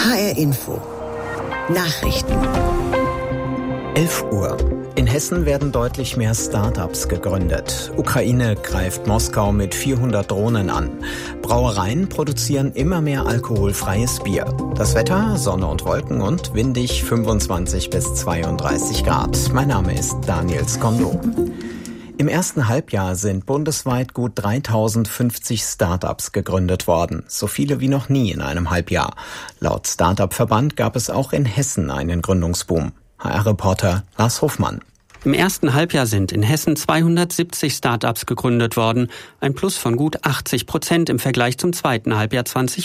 HR Info. Nachrichten. 11 Uhr. In Hessen werden deutlich mehr Start-ups gegründet. Ukraine greift Moskau mit 400 Drohnen an. Brauereien produzieren immer mehr alkoholfreies Bier. Das Wetter, Sonne und Wolken und windig 25 bis 32 Grad. Mein Name ist Daniel Skondo. Im ersten Halbjahr sind bundesweit gut 3050 Start-ups gegründet worden. So viele wie noch nie in einem Halbjahr. Laut Start-up-Verband gab es auch in Hessen einen Gründungsboom. HR-Reporter Lars Hofmann. Im ersten Halbjahr sind in Hessen 270 Start-ups gegründet worden, ein Plus von gut 80% im Vergleich zum zweiten Halbjahr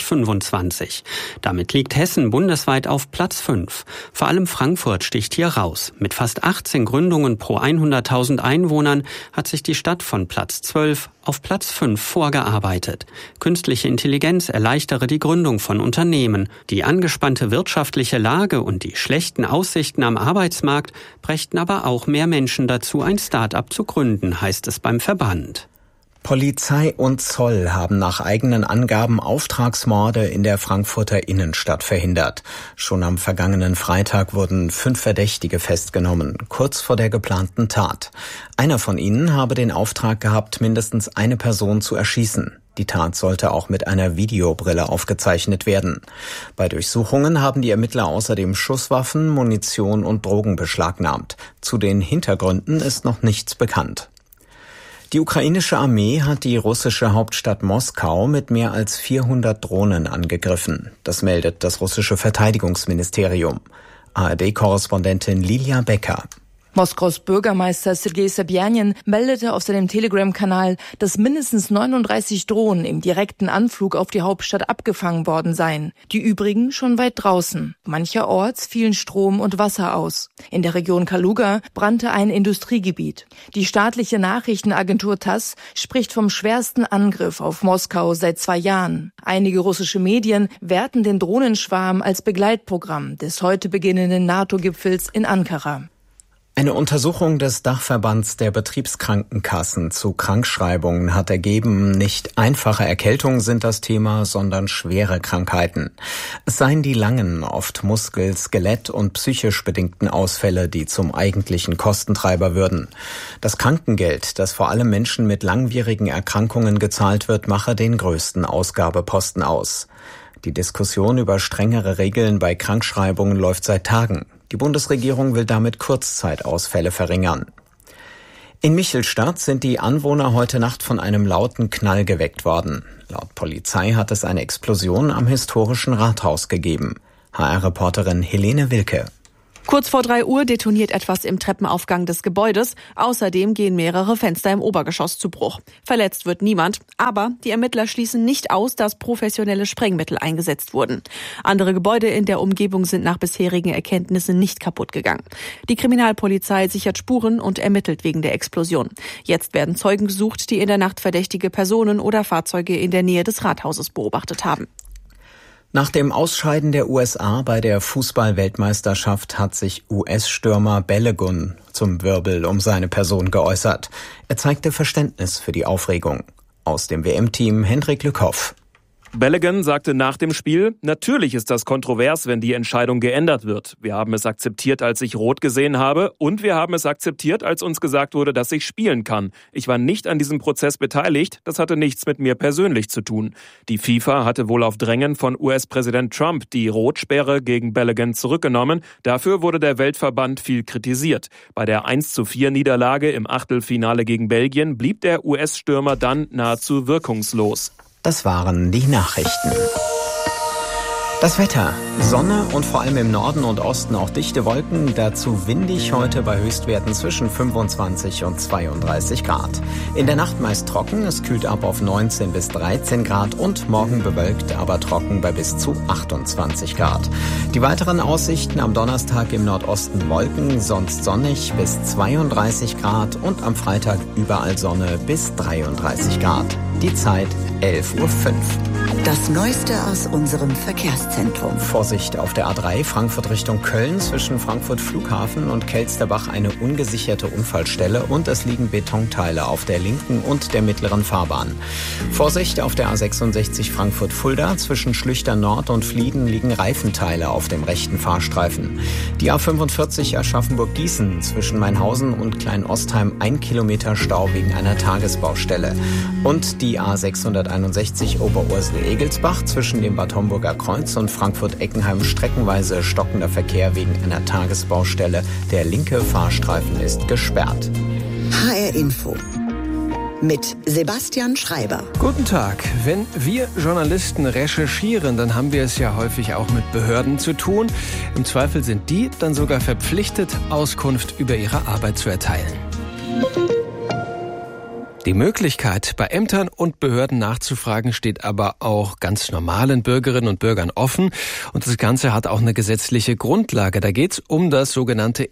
2025. Damit liegt Hessen bundesweit auf Platz 5. Vor allem Frankfurt sticht hier raus. Mit fast 18 Gründungen pro 100.000 Einwohnern hat sich die Stadt von Platz 12 auf Platz 5 vorgearbeitet. Künstliche Intelligenz erleichtere die Gründung von Unternehmen. Die angespannte wirtschaftliche Lage und die schlechten Aussichten am Arbeitsmarkt brächten aber auch mehr Menschen dazu, ein Start-up zu gründen, heißt es beim Verband. Polizei und Zoll haben nach eigenen Angaben Auftragsmorde in der Frankfurter Innenstadt verhindert. Schon am vergangenen Freitag wurden 5 Verdächtige festgenommen, kurz vor der geplanten Tat. Einer von ihnen habe den Auftrag gehabt, mindestens eine Person zu erschießen. Die Tat sollte auch mit einer Videobrille aufgezeichnet werden. Bei Durchsuchungen haben die Ermittler außerdem Schusswaffen, Munition und Drogen beschlagnahmt. Zu den Hintergründen ist noch nichts bekannt. Die ukrainische Armee hat die russische Hauptstadt Moskau mit mehr als 400 Drohnen angegriffen. Das meldet das russische Verteidigungsministerium. ARD-Korrespondentin Lilia Becker. Moskaus Bürgermeister Sergei Sobjanin meldete auf seinem Telegram-Kanal, dass mindestens 39 Drohnen im direkten Anflug auf die Hauptstadt abgefangen worden seien. Die übrigen schon weit draußen. Mancherorts fielen Strom und Wasser aus. In der Region Kaluga brannte ein Industriegebiet. Die staatliche Nachrichtenagentur TASS spricht vom schwersten Angriff auf Moskau seit 2 Jahren. Einige russische Medien werten den Drohnenschwarm als Begleitprogramm des heute beginnenden NATO-Gipfels in Ankara. Eine Untersuchung des Dachverbands der Betriebskrankenkassen zu Krankschreibungen hat ergeben, nicht einfache Erkältungen sind das Thema, sondern schwere Krankheiten. Es seien die langen, oft Muskel-, Skelett- und psychisch bedingten Ausfälle, die zum eigentlichen Kostentreiber würden. Das Krankengeld, das vor allem Menschen mit langwierigen Erkrankungen gezahlt wird, mache den größten Ausgabeposten aus. Die Diskussion über strengere Regeln bei Krankschreibungen läuft seit Tagen. Die Bundesregierung will damit Kurzzeitausfälle verringern. In Michelstadt sind die Anwohner heute Nacht von einem lauten Knall geweckt worden. Laut Polizei hat es eine Explosion am historischen Rathaus gegeben. HR-Reporterin Helene Wilke. Kurz vor 3 Uhr detoniert etwas im Treppenaufgang des Gebäudes. Außerdem gehen mehrere Fenster im Obergeschoss zu Bruch. Verletzt wird niemand, aber die Ermittler schließen nicht aus, dass professionelle Sprengmittel eingesetzt wurden. Andere Gebäude in der Umgebung sind nach bisherigen Erkenntnissen nicht kaputt gegangen. Die Kriminalpolizei sichert Spuren und ermittelt wegen der Explosion. Jetzt werden Zeugen gesucht, die in der Nacht verdächtige Personen oder Fahrzeuge in der Nähe des Rathauses beobachtet haben. Nach dem Ausscheiden der USA bei der Fußball-Weltmeisterschaft hat sich US-Stürmer Balogun zum Wirbel um seine Person geäußert. Er zeigte Verständnis für die Aufregung. Aus dem WM-Team Hendrik Lückhoff. Balogun sagte nach dem Spiel, natürlich ist das kontrovers, wenn die Entscheidung geändert wird. Wir haben es akzeptiert, als ich rot gesehen habe, und wir haben es akzeptiert, als uns gesagt wurde, dass ich spielen kann. Ich war nicht an diesem Prozess beteiligt, das hatte nichts mit mir persönlich zu tun. Die FIFA hatte wohl auf Drängen von US-Präsident Trump die Rotsperre gegen Balogun zurückgenommen. Dafür wurde der Weltverband viel kritisiert. Bei der 1:4-Niederlage im Achtelfinale gegen Belgien blieb der US-Stürmer dann nahezu wirkungslos. Das waren die Nachrichten. Das Wetter. Sonne und vor allem im Norden und Osten auch dichte Wolken. Dazu windig heute bei Höchstwerten zwischen 25 und 32 Grad. In der Nacht meist trocken. Es kühlt ab auf 19 bis 13 Grad und morgen bewölkt, aber trocken bei bis zu 28 Grad. Die weiteren Aussichten am Donnerstag im Nordosten Wolken, sonst sonnig bis 32 Grad und am Freitag überall Sonne bis 33 Grad. Die Zeit 11:05 Uhr. Das Neueste aus unserem Verkehrszentrum. Vorsicht auf der A3 Frankfurt Richtung Köln zwischen Frankfurt Flughafen und Kelsterbach eine ungesicherte Unfallstelle und es liegen Betonteile auf der linken und der mittleren Fahrbahn. Vorsicht auf der A66 Frankfurt-Fulda zwischen Schlüchter Nord und Flieden liegen Reifenteile auf dem rechten Fahrstreifen. Die A45 Aschaffenburg-Gießen zwischen Mainhausen und Kleinostheim 1 Kilometer Stau wegen einer Tagesbaustelle. Und die A661 Oberursel-Egelsbach zwischen dem Bad Homburger Kreuz und Frankfurt-Eckenheim streckenweise stockender Verkehr wegen einer Tagesbaustelle. Der linke Fahrstreifen ist gesperrt. HR Info mit Sebastian Schreiber. Guten Tag. Wenn wir Journalisten recherchieren, dann haben wir es ja häufig auch mit Behörden zu tun. Im Zweifel sind die dann sogar verpflichtet, Auskunft über ihre Arbeit zu erteilen. Die Möglichkeit, bei Ämtern und Behörden nachzufragen, steht aber auch ganz normalen Bürgerinnen und Bürgern offen. Und das Ganze hat auch eine gesetzliche Grundlage. Da geht es um das sogenannte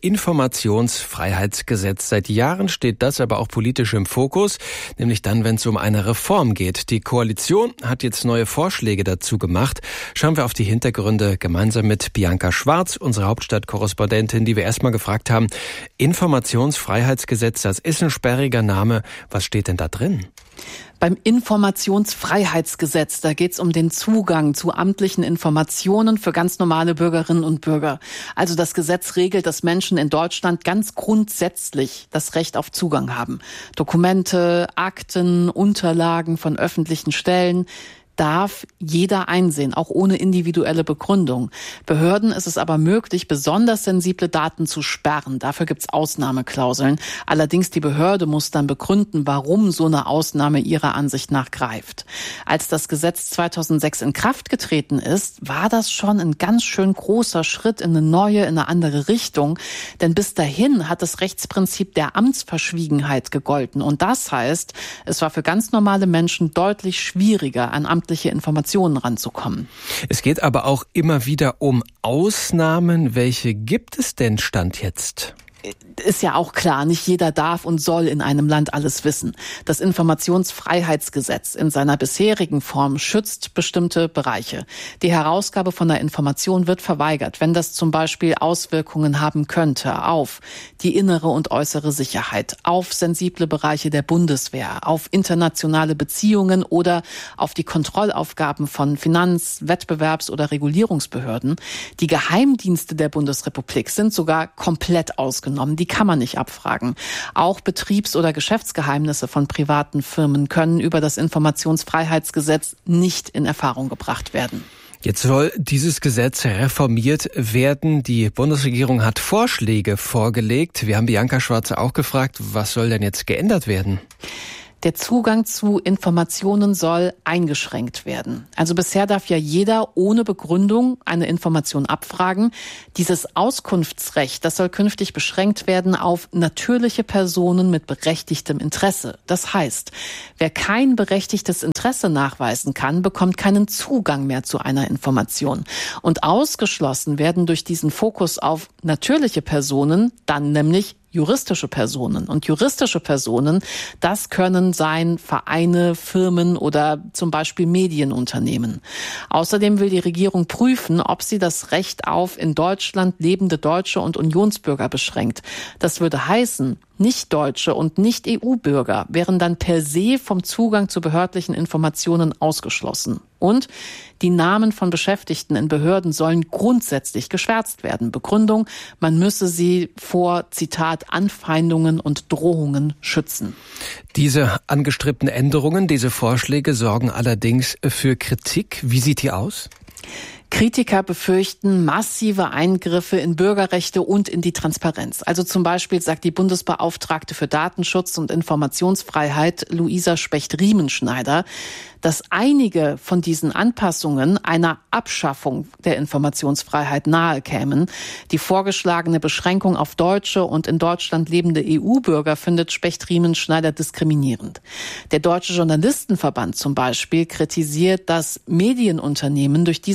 Informationsfreiheitsgesetz. Seit Jahren steht das aber auch politisch im Fokus, nämlich dann, wenn es um eine Reform geht. Die Koalition hat jetzt neue Vorschläge dazu gemacht. Schauen wir auf die Hintergründe gemeinsam mit Bianca Schwarz, unsere Hauptstadtkorrespondentin, die wir erstmal gefragt haben. Informationsfreiheitsgesetz, das ist ein sperriger Name. Was steht denn da drin? Beim Informationsfreiheitsgesetz, da geht es um den Zugang zu amtlichen Informationen für ganz normale Bürgerinnen und Bürger. Also das Gesetz regelt, dass Menschen in Deutschland ganz grundsätzlich das Recht auf Zugang haben. Dokumente, Akten, Unterlagen von öffentlichen Stellen darf jeder einsehen, auch ohne individuelle Begründung. Behörden ist es aber möglich, besonders sensible Daten zu sperren. Dafür gibt's Ausnahmeklauseln. Allerdings die Behörde muss dann begründen, warum so eine Ausnahme ihrer Ansicht nach greift. Als das Gesetz 2006 in Kraft getreten ist, war das schon ein ganz schön großer Schritt in eine neue, in eine andere Richtung. Denn bis dahin hat das Rechtsprinzip der Amtsverschwiegenheit gegolten. Und das heißt, es war für ganz normale Menschen deutlich schwieriger, an amtliche Informationen ranzukommen. Es geht aber auch immer wieder um Ausnahmen. Welche gibt es denn Stand jetzt? Ist ja auch klar, nicht jeder darf und soll in einem Land alles wissen. Das Informationsfreiheitsgesetz in seiner bisherigen Form schützt bestimmte Bereiche. Die Herausgabe von einer Information wird verweigert, wenn das zum Beispiel Auswirkungen haben könnte auf die innere und äußere Sicherheit, auf sensible Bereiche der Bundeswehr, auf internationale Beziehungen oder auf die Kontrollaufgaben von Finanz-, Wettbewerbs- oder Regulierungsbehörden. Die Geheimdienste der Bundesrepublik sind sogar komplett ausgenommen. Die kann man nicht abfragen. Auch Betriebs- oder Geschäftsgeheimnisse von privaten Firmen können über das Informationsfreiheitsgesetz nicht in Erfahrung gebracht werden. Jetzt soll dieses Gesetz reformiert werden. Die Bundesregierung hat Vorschläge vorgelegt. Wir haben Bianca Schwarz auch gefragt, was soll denn jetzt geändert werden? Der Zugang zu Informationen soll eingeschränkt werden. Also bisher darf ja jeder ohne Begründung eine Information abfragen. Dieses Auskunftsrecht, das soll künftig beschränkt werden auf natürliche Personen mit berechtigtem Interesse. Das heißt, wer kein berechtigtes Interesse nachweisen kann, bekommt keinen Zugang mehr zu einer Information. Und ausgeschlossen werden durch diesen Fokus auf natürliche Personen dann nämlich juristische Personen. Und juristische Personen, das können sein Vereine, Firmen oder zum Beispiel Medienunternehmen. Außerdem will die Regierung prüfen, ob sie das Recht auf in Deutschland lebende Deutsche und Unionsbürger beschränkt. Das würde heißen, Nicht-Deutsche und Nicht-EU-Bürger wären dann per se vom Zugang zu behördlichen Informationen ausgeschlossen. Und die Namen von Beschäftigten in Behörden sollen grundsätzlich geschwärzt werden. Begründung, man müsse sie vor, Zitat, Anfeindungen und Drohungen schützen. Diese angestrebten Änderungen, diese Vorschläge sorgen allerdings für Kritik. Wie sieht die aus? Kritiker befürchten massive Eingriffe in Bürgerrechte und in die Transparenz. Also zum Beispiel sagt die Bundesbeauftragte für Datenschutz und Informationsfreiheit, Luisa Specht-Riemenschneider, dass einige von diesen Anpassungen einer Abschaffung der Informationsfreiheit nahe kämen. Die vorgeschlagene Beschränkung auf Deutsche und in Deutschland lebende EU-Bürger findet Specht-Riemenschneider diskriminierend. Der Deutsche Journalistenverband zum Beispiel kritisiert, dass Medienunternehmen durch diese Änderung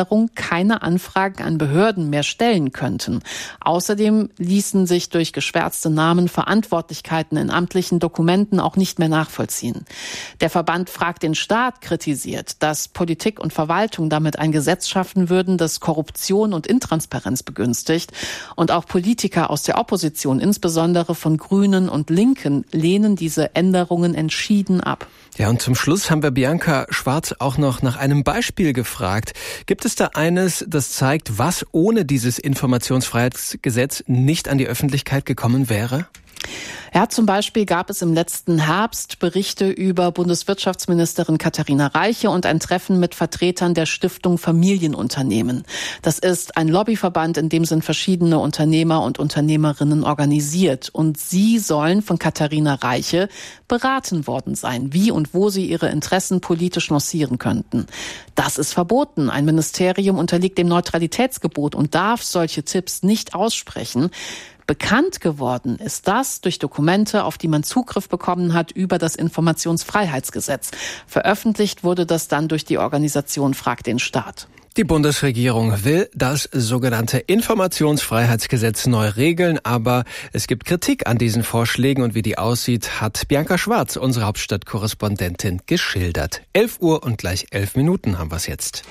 Änderung keine Anfragen an Behörden mehr stellen könnten. Außerdem ließen sich durch geschwärzte Namen Verantwortlichkeiten in amtlichen Dokumenten auch nicht mehr nachvollziehen. Der Verband Frag den Staat kritisiert, dass Politik und Verwaltung damit ein Gesetz schaffen würden, das Korruption und Intransparenz begünstigt. Und auch Politiker aus der Opposition, insbesondere von Grünen und Linken, lehnen diese Änderungen entschieden ab. Ja, und zum Schluss haben wir Bianca Schwarz auch noch nach einem Beispiel gefragt. Gibt es da eines, das zeigt, was ohne dieses Informationsfreiheitsgesetz nicht an die Öffentlichkeit gekommen wäre? Ja, zum Beispiel gab es im letzten Herbst Berichte über Bundeswirtschaftsministerin Katharina Reiche und ein Treffen mit Vertretern der Stiftung Familienunternehmen. Das ist ein Lobbyverband, in dem sind verschiedene Unternehmer und Unternehmerinnen organisiert. Und sie sollen von Katharina Reiche beraten worden sein, wie und wo sie ihre Interessen politisch lancieren könnten. Das ist verboten. Ein Ministerium unterliegt dem Neutralitätsgebot und darf solche Tipps nicht aussprechen. Bekannt geworden ist das durch Dokumente, auf die man Zugriff bekommen hat über das Informationsfreiheitsgesetz. Veröffentlicht wurde das dann durch die Organisation Frag den Staat. Die Bundesregierung will das sogenannte Informationsfreiheitsgesetz neu regeln, aber es gibt Kritik an diesen Vorschlägen und wie die aussieht, hat Bianca Schwarz, unsere Hauptstadtkorrespondentin, geschildert. 11 Uhr und gleich 11 Minuten haben wir es jetzt.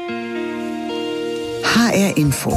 HR Info.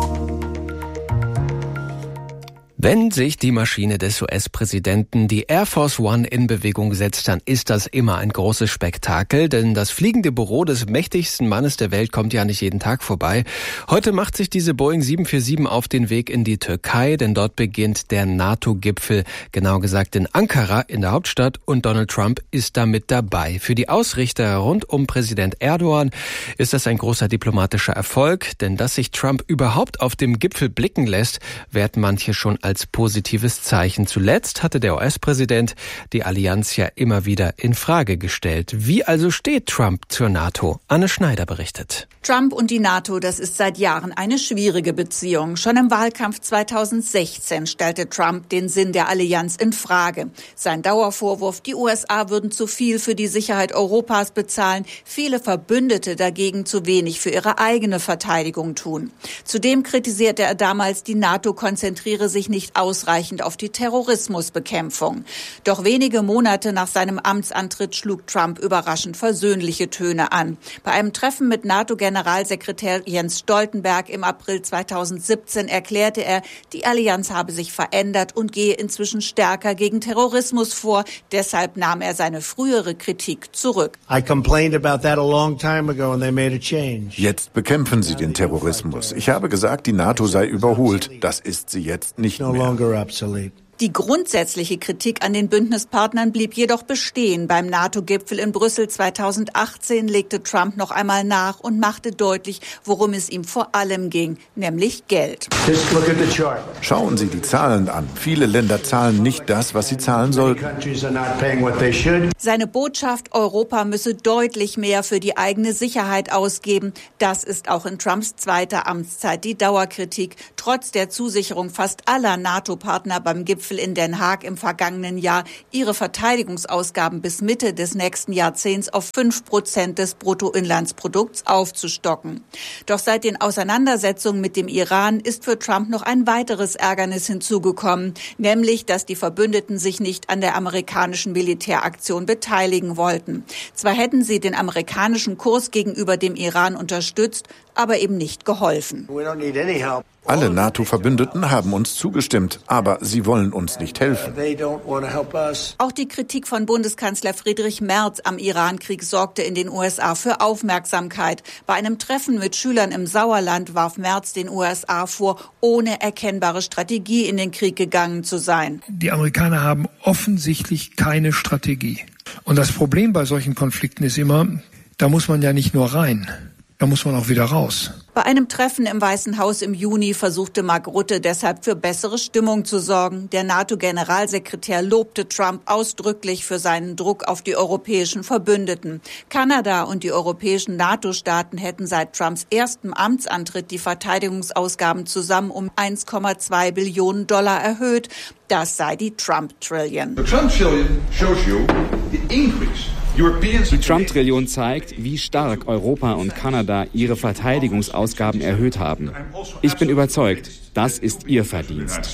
Wenn sich die Maschine des US-Präsidenten, die Air Force One, in Bewegung setzt, dann ist das immer ein großes Spektakel, denn das fliegende Büro des mächtigsten Mannes der Welt kommt ja nicht jeden Tag vorbei. Heute macht sich diese Boeing 747 auf den Weg in die Türkei, denn dort beginnt der NATO-Gipfel, genau gesagt in Ankara, in der Hauptstadt, und Donald Trump ist da mit dabei. Für die Ausrichter rund um Präsident Erdogan ist das ein großer diplomatischer Erfolg, denn dass sich Trump überhaupt auf dem Gipfel blicken lässt, werten manche schon als positives Zeichen. Zuletzt hatte der US-Präsident die Allianz ja immer wieder in Frage gestellt. Wie also steht Trump zur NATO? Anne Schneider berichtet. Trump und die NATO, das ist seit Jahren eine schwierige Beziehung. Schon im Wahlkampf 2016 stellte Trump den Sinn der Allianz in Frage. Sein Dauervorwurf, die USA würden zu viel für die Sicherheit Europas bezahlen, viele Verbündete dagegen zu wenig für ihre eigene Verteidigung tun. Zudem kritisierte er damals, die NATO konzentriere sich nicht ausreichend auf die Terrorismusbekämpfung. Doch wenige Monate nach seinem Amtsantritt schlug Trump überraschend versöhnliche Töne an. Bei einem Treffen mit NATO-Generalsekretär Jens Stoltenberg im April 2017 erklärte er, die Allianz habe sich verändert und gehe inzwischen stärker gegen Terrorismus vor. Deshalb nahm er seine frühere Kritik zurück. Jetzt bekämpfen sie den Terrorismus. Ich habe gesagt, die NATO sei überholt. Das ist sie jetzt nicht mehr. Die grundsätzliche Kritik an den Bündnispartnern blieb jedoch bestehen. Beim NATO-Gipfel in Brüssel 2018 legte Trump noch einmal nach und machte deutlich, worum es ihm vor allem ging, nämlich Geld. Schauen Sie die Zahlen an. Viele Länder zahlen nicht das, was sie zahlen sollten. Seine Botschaft, Europa müsse deutlich mehr für die eigene Sicherheit ausgeben. Das ist auch in Trumps zweiter Amtszeit die Dauerkritik. Trotz der Zusicherung fast aller NATO-Partner beim Gipfel in Den Haag im vergangenen Jahr, ihre Verteidigungsausgaben bis Mitte des nächsten Jahrzehnts auf 5% des Bruttoinlandsprodukts aufzustocken. Doch seit den Auseinandersetzungen mit dem Iran ist für Trump noch ein weiteres Ärgernis hinzugekommen, nämlich, dass die Verbündeten sich nicht an der amerikanischen Militäraktion beteiligen wollten. Zwar hätten sie den amerikanischen Kurs gegenüber dem Iran unterstützt, aber eben nicht geholfen. Alle NATO-Verbündeten haben uns zugestimmt, aber sie wollen uns nicht helfen. Auch die Kritik von Bundeskanzler Friedrich Merz am Irankrieg sorgte in den USA für Aufmerksamkeit. Bei einem Treffen mit Schülern im Sauerland warf Merz den USA vor, ohne erkennbare Strategie in den Krieg gegangen zu sein. Die Amerikaner haben offensichtlich keine Strategie. Und das Problem bei solchen Konflikten ist immer, da muss man ja nicht nur rein, da muss man auch wieder raus. Bei einem Treffen im Weißen Haus im Juni versuchte Mark Rutte deshalb für bessere Stimmung zu sorgen. Der NATO-Generalsekretär lobte Trump ausdrücklich für seinen Druck auf die europäischen Verbündeten. Kanada und die europäischen NATO-Staaten hätten seit Trumps erstem Amtsantritt die Verteidigungsausgaben zusammen um 1,2 Billionen Dollar erhöht. Das sei die Trump-Trillion. The Trump Trillion shows you the increase. Die Trump-Trillion zeigt, wie stark Europa und Kanada ihre Verteidigungsausgaben erhöht haben. Ich bin überzeugt, das ist Ihr Verdienst.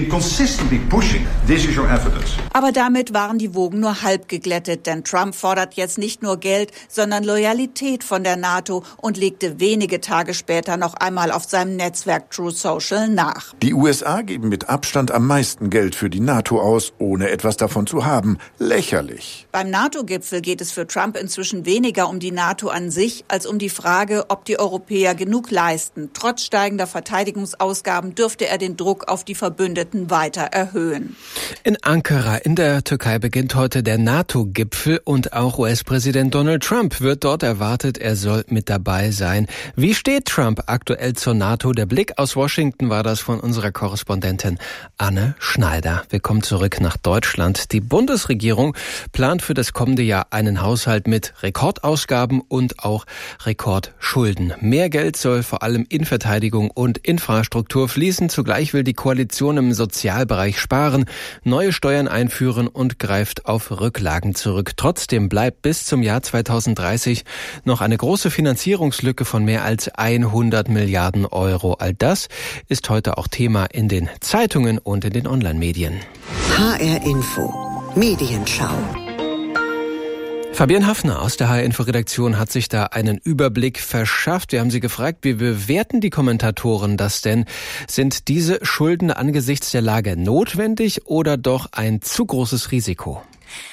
Aber damit waren die Wogen nur halb geglättet, denn Trump fordert jetzt nicht nur Geld, sondern Loyalität von der NATO und legte wenige Tage später noch einmal auf seinem Netzwerk Truth Social nach. Die USA geben mit Abstand am meisten Geld für die NATO aus, ohne etwas davon zu haben. Lächerlich. Beim NATO-Gipfel geht es für Trump inzwischen weniger um die NATO an sich, als um die Frage, ob die Europäer genug leisten. Trotz steigender Verteidigungsausgaben dürfte er den Druck auf die Verbündeten weiter erhöhen. In Ankara in der Türkei beginnt heute der NATO-Gipfel und auch US-Präsident Donald Trump wird dort erwartet. Er soll mit dabei sein. Wie steht Trump aktuell zur NATO? Der Blick aus Washington war das von unserer Korrespondentin Anne Schneider. Wir kommen zurück nach Deutschland. Die Bundesregierung plant für das kommende Jahr einen Haushalt mit Rekordausgaben und auch Rekordschulden. Mehr Geld soll vor allem in Verteidigung und Infrastruktur fließen. Zugleich will die Koalition im Sozialbereich sparen, neue Steuern einführen und greift auf Rücklagen zurück. Trotzdem bleibt bis zum Jahr 2030 noch eine große Finanzierungslücke von mehr als 100 Milliarden Euro. All das ist heute auch Thema in den Zeitungen und in den Online-Medien. HR Info, Medienschau. Fabienne Haffner aus der HR-Info-Redaktion hat sich da einen Überblick verschafft. Wir haben sie gefragt, wie bewerten die Kommentatoren das denn? Sind diese Schulden angesichts der Lage notwendig oder doch ein zu großes Risiko?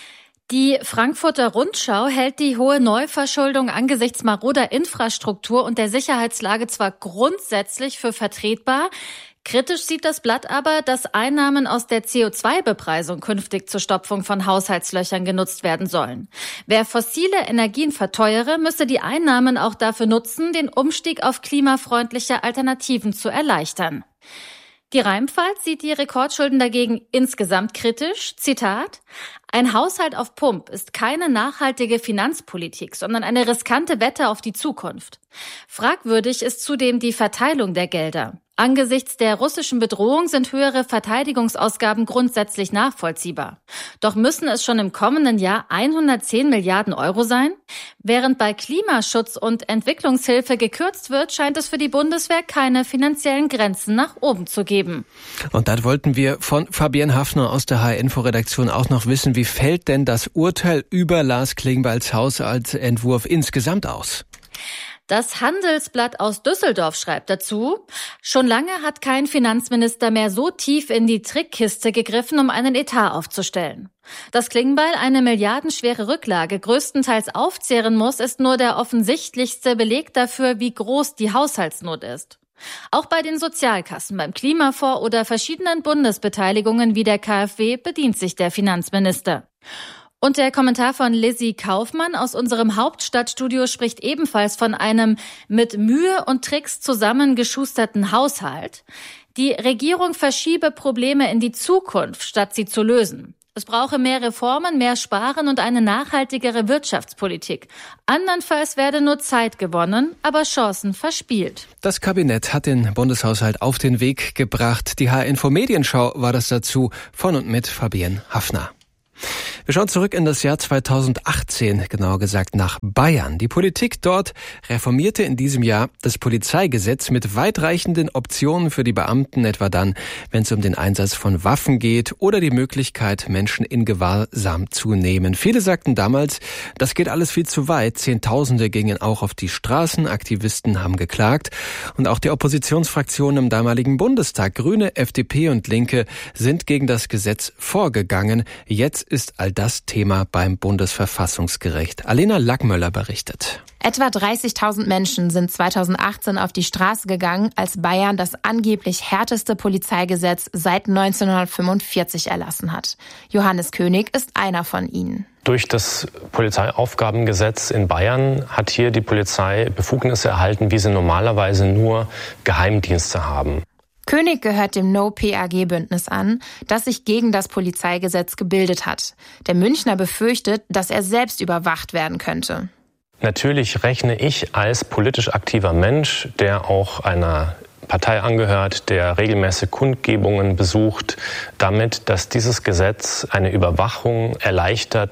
Die Frankfurter Rundschau hält die hohe Neuverschuldung angesichts maroder Infrastruktur und der Sicherheitslage zwar grundsätzlich für vertretbar. Kritisch sieht das Blatt aber, dass Einnahmen aus der CO2-Bepreisung künftig zur Stopfung von Haushaltslöchern genutzt werden sollen. Wer fossile Energien verteuere, müsse die Einnahmen auch dafür nutzen, den Umstieg auf klimafreundliche Alternativen zu erleichtern. Die Rheinpfalz sieht die Rekordschulden dagegen insgesamt kritisch. Zitat: Ein Haushalt auf Pump ist keine nachhaltige Finanzpolitik, sondern eine riskante Wette auf die Zukunft. Fragwürdig ist zudem die Verteilung der Gelder. Angesichts der russischen Bedrohung sind höhere Verteidigungsausgaben grundsätzlich nachvollziehbar. Doch müssen es schon im kommenden Jahr 110 Milliarden Euro sein? Während bei Klimaschutz und Entwicklungshilfe gekürzt wird, scheint es für die Bundeswehr keine finanziellen Grenzen nach oben zu geben. Und dann wollten wir von Fabienne Haffner aus der HR-Info-Redaktion auch noch wissen, wie fällt denn das Urteil über Lars Klingbeils Haushaltsentwurf insgesamt aus? Das Handelsblatt aus Düsseldorf schreibt dazu: Schon lange hat kein Finanzminister mehr so tief in die Trickkiste gegriffen, um einen Etat aufzustellen. Dass Klingbeil eine milliardenschwere Rücklage größtenteils aufzehren muss, ist nur der offensichtlichste Beleg dafür, wie groß die Haushaltsnot ist. Auch bei den Sozialkassen, beim Klimafonds oder verschiedenen Bundesbeteiligungen wie der KfW bedient sich der Finanzminister. Und der Kommentar von Lizzie Kaufmann aus unserem Hauptstadtstudio spricht ebenfalls von einem mit Mühe und Tricks zusammengeschusterten Haushalt. Die Regierung verschiebe Probleme in die Zukunft, statt sie zu lösen. Es brauche mehr Reformen, mehr Sparen und eine nachhaltigere Wirtschaftspolitik. Andernfalls werde nur Zeit gewonnen, aber Chancen verspielt. Das Kabinett hat den Bundeshaushalt auf den Weg gebracht. Die HR-Info-Medienschau war das dazu von und mit Fabienne Haffner. Wir schauen zurück in das Jahr 2018, genauer gesagt nach Bayern. Die Politik dort reformierte in diesem Jahr das Polizeigesetz mit weitreichenden Optionen für die Beamten, etwa dann, wenn es um den Einsatz von Waffen geht oder die Möglichkeit, Menschen in Gewahrsam zu nehmen. Viele sagten damals, das geht alles viel zu weit. Zehntausende gingen auch auf die Straßen, Aktivisten haben geklagt und auch die Oppositionsfraktionen im damaligen Bundestag, Grüne, FDP und Linke, sind gegen das Gesetz vorgegangen. Jetzt ist all das Thema beim Bundesverfassungsgericht. Alena Lackmöller berichtet. Etwa 30.000 Menschen sind 2018 auf die Straße gegangen, als Bayern das angeblich härteste Polizeigesetz seit 1945 erlassen hat. Johannes König ist einer von ihnen. Durch das Polizeiaufgabengesetz in Bayern hat hier die Polizei Befugnisse erhalten, wie sie normalerweise nur Geheimdienste haben. König gehört dem No-PAG-Bündnis an, das sich gegen das Polizeigesetz gebildet hat. Der Münchner befürchtet, dass er selbst überwacht werden könnte. Natürlich rechne ich als politisch aktiver Mensch, der auch einer Partei angehört, der regelmäßig Kundgebungen besucht, damit, dass dieses Gesetz eine Überwachung erleichtert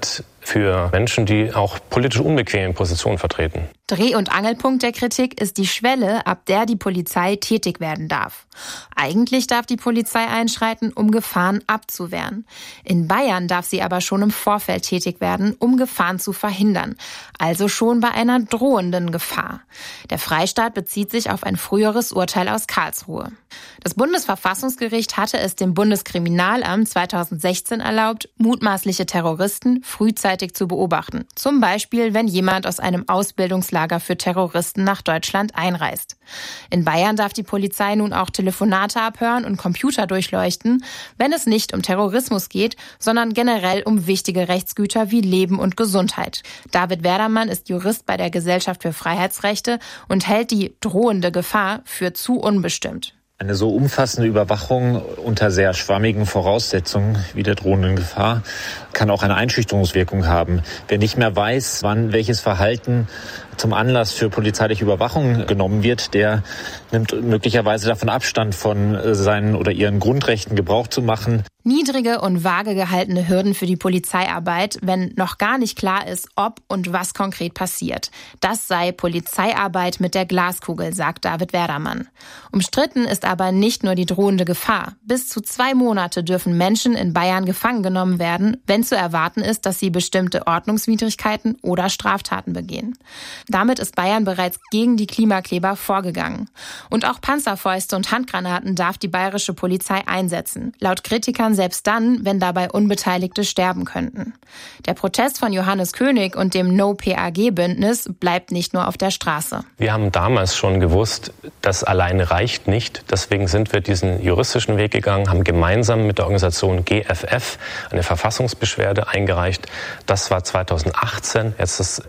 für Menschen, die auch politisch unbequeme Positionen vertreten. Dreh- und Angelpunkt der Kritik ist die Schwelle, ab der die Polizei tätig werden darf. Eigentlich darf die Polizei einschreiten, um Gefahren abzuwehren. In Bayern darf sie aber schon im Vorfeld tätig werden, um Gefahren zu verhindern. Also schon bei einer drohenden Gefahr. Der Freistaat bezieht sich auf ein früheres Urteil aus Karlsruhe. Das Bundesverfassungsgericht hatte es dem Bundeskriminalamt 2016 erlaubt, mutmaßliche Terroristen frühzeitig zu beobachten. Zum Beispiel, wenn jemand aus einem Ausbildungslager für Terroristen nach Deutschland einreist. In Bayern darf die Polizei nun auch Telefonate abhören und Computer durchleuchten, wenn es nicht um Terrorismus geht, sondern generell um wichtige Rechtsgüter wie Leben und Gesundheit. David Werdermann ist Jurist bei der Gesellschaft für Freiheitsrechte und hält die drohende Gefahr für zu unbestimmt. Eine so umfassende Überwachung unter sehr schwammigen Voraussetzungen wie der drohenden Gefahr kann auch eine Einschüchterungswirkung haben. Wer nicht mehr weiß, wann welches Verhalten zum Anlass für polizeiliche Überwachung genommen wird, der nimmt möglicherweise davon Abstand, von seinen oder ihren Grundrechten Gebrauch zu machen. Niedrige und vage gehaltene Hürden für die Polizeiarbeit, wenn noch gar nicht klar ist, ob und was konkret passiert. Das sei Polizeiarbeit mit der Glaskugel, sagt David Werdermann. Umstritten ist aber nicht nur die drohende Gefahr. Bis zu 2 Monate dürfen Menschen in Bayern gefangen genommen werden, wenn zu erwarten ist, dass sie bestimmte Ordnungswidrigkeiten oder Straftaten begehen. Damit ist Bayern bereits gegen die Klimakleber vorgegangen. Und auch Panzerfäuste und Handgranaten darf die bayerische Polizei einsetzen. Laut Kritikern selbst dann, wenn dabei Unbeteiligte sterben könnten. Der Protest von Johannes König und dem No-PAG-Bündnis bleibt nicht nur auf der Straße. Wir haben damals schon gewusst, das alleine reicht nicht. Deswegen sind wir diesen juristischen Weg gegangen, haben gemeinsam mit der Organisation GFF eine Verfassungsbeschwerde eingereicht. Das war 2018, jetzt ist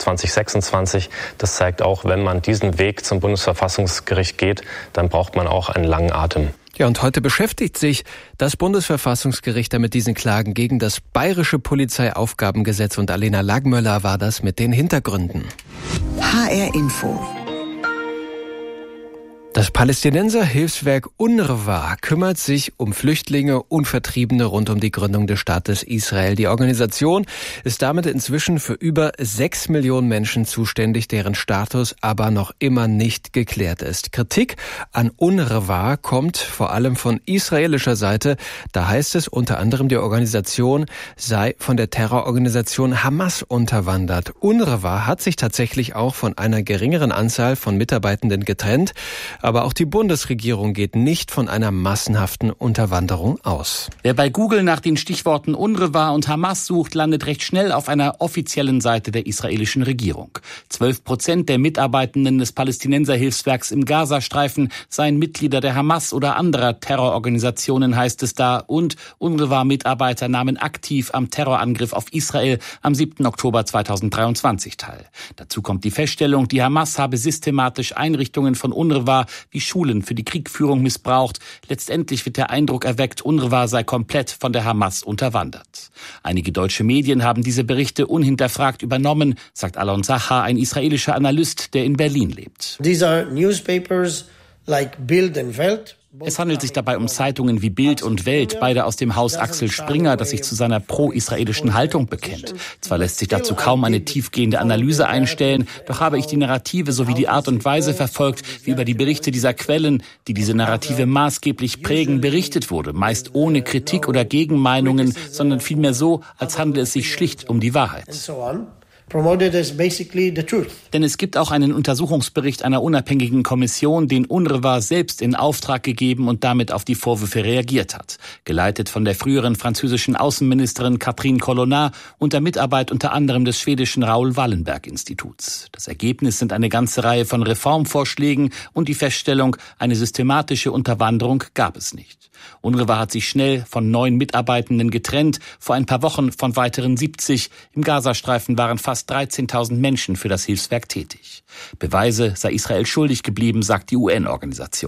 2026. Das zeigt auch, wenn man diesen Weg zum Bundesverfassungsgericht geht, dann braucht man auch einen langen Atem. Ja, und heute beschäftigt sich das Bundesverfassungsgericht mit diesen Klagen gegen das Bayerische Polizeiaufgabengesetz. Und Alena Lagmöller war das mit den Hintergründen. HR Info. Das Palästinenser-Hilfswerk UNRWA kümmert sich um Flüchtlinge und Vertriebene rund um die Gründung des Staates Israel. Die Organisation ist damit inzwischen für über 6 Millionen Menschen zuständig, deren Status aber noch immer nicht geklärt ist. Kritik an UNRWA kommt vor allem von israelischer Seite. Da heißt es unter anderem, die Organisation sei von der Terrororganisation Hamas unterwandert. UNRWA hat sich tatsächlich auch von einer geringeren Anzahl von Mitarbeitenden getrennt. Aber auch die Bundesregierung geht nicht von einer massenhaften Unterwanderung aus. Wer bei Google nach den Stichworten UNRWA und Hamas sucht, landet recht schnell auf einer offiziellen Seite der israelischen Regierung. 12% der Mitarbeitenden des Palästinenser-Hilfswerks im Gazastreifen seien Mitglieder der Hamas oder anderer Terrororganisationen, heißt es da. Und UNRWA-Mitarbeiter nahmen aktiv am Terrorangriff auf Israel am 7. Oktober 2023 teil. Dazu kommt die Feststellung, die Hamas habe systematisch Einrichtungen von UNRWA wie Schulen für die Kriegführung missbraucht. Letztendlich wird der Eindruck erweckt, UNRWA sei komplett von der Hamas unterwandert. Einige deutsche Medien haben diese Berichte unhinterfragt übernommen, sagt Alon Zahar, ein israelischer Analyst, der in Berlin lebt. These are newspapers like Bild and Welt. Es handelt sich dabei um Zeitungen wie Bild und Welt, beide aus dem Haus Axel Springer, das sich zu seiner pro-israelischen Haltung bekennt. Zwar lässt sich dazu kaum eine tiefgehende Analyse einstellen, doch habe ich die Narrative sowie die Art und Weise verfolgt, wie über die Berichte dieser Quellen, die diese Narrative maßgeblich prägen, berichtet wurde. Meist ohne Kritik oder Gegenmeinungen, sondern vielmehr so, als handele es sich schlicht um die Wahrheit. Denn es gibt auch einen Untersuchungsbericht einer unabhängigen Kommission, den UNRWA selbst in Auftrag gegeben und damit auf die Vorwürfe reagiert hat. Geleitet von der früheren französischen Außenministerin Catherine Colonna unter Mitarbeit unter anderem des schwedischen Raoul Wallenberg-Instituts. Das Ergebnis sind eine ganze Reihe von Reformvorschlägen und die Feststellung, eine systematische Unterwanderung gab es nicht. UNRWA hat sich schnell von 9 Mitarbeitenden getrennt, vor ein paar Wochen von weiteren 70. Im Gazastreifen waren fast 13.000 Menschen für das Hilfswerk tätig. Beweise sei Israel schuldig geblieben, sagt die UN-Organisation.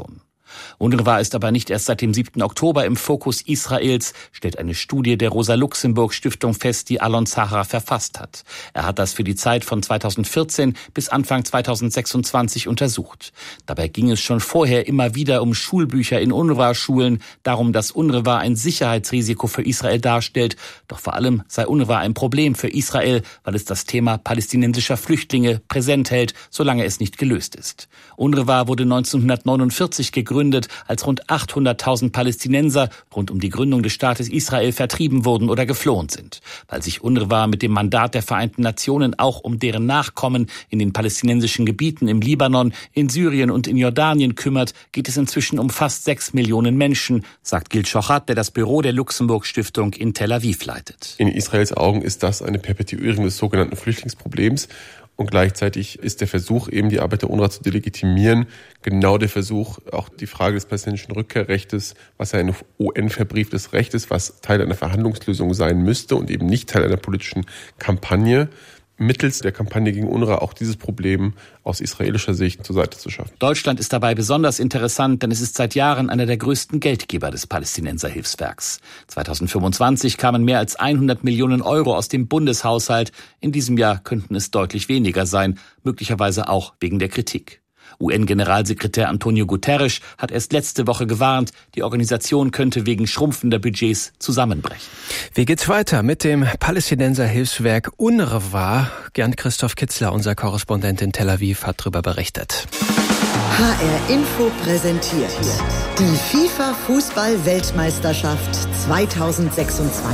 UNRWA ist aber nicht erst seit dem 7. Oktober im Fokus Israels, stellt eine Studie der Rosa-Luxemburg-Stiftung fest, die Alon Zahar verfasst hat. Er hat das für die Zeit von 2014 bis Anfang 2026 untersucht. Dabei ging es schon vorher immer wieder um Schulbücher in UNRWA-Schulen, darum, dass UNRWA ein Sicherheitsrisiko für Israel darstellt. Doch vor allem sei UNRWA ein Problem für Israel, weil es das Thema palästinensischer Flüchtlinge präsent hält, solange es nicht gelöst ist. UNRWA wurde 1949 gegründet, als rund 800.000 Palästinenser rund um die Gründung des Staates Israel vertrieben wurden oder geflohen sind. Weil sich UNRWA mit dem Mandat der Vereinten Nationen auch um deren Nachkommen in den palästinensischen Gebieten im Libanon, in Syrien und in Jordanien kümmert, geht es inzwischen um fast 6 Millionen Menschen, sagt Gil Shochat, der das Büro der Luxemburg-Stiftung in Tel Aviv leitet. In Israels Augen ist das eine Perpetuierung des sogenannten Flüchtlingsproblems. Und gleichzeitig ist der Versuch, eben die Arbeit der UNRWA zu delegitimieren, genau der Versuch, auch die Frage des palästinensischen Rückkehrrechtes, was ja ein UN-verbrieftes Recht ist, was Teil einer Verhandlungslösung sein müsste und eben nicht Teil einer politischen Kampagne, mittels der Kampagne gegen UNRWA auch dieses Problem aus israelischer Sicht zur Seite zu schaffen. Deutschland ist dabei besonders interessant, denn es ist seit Jahren einer der größten Geldgeber des Palästinenserhilfswerks. 2025 kamen mehr als 100 Millionen Euro aus dem Bundeshaushalt. In diesem Jahr könnten es deutlich weniger sein, möglicherweise auch wegen der Kritik. UN-Generalsekretär Antonio Guterres hat erst letzte Woche gewarnt, die Organisation könnte wegen schrumpfender Budgets zusammenbrechen. Wie geht's weiter mit dem Palästinenserhilfswerk UNRWA? Gern-Christoph Kitzler, unser Korrespondent in Tel Aviv, hat darüber berichtet. HR Info präsentiert die FIFA-Fußball-Weltmeisterschaft 2026.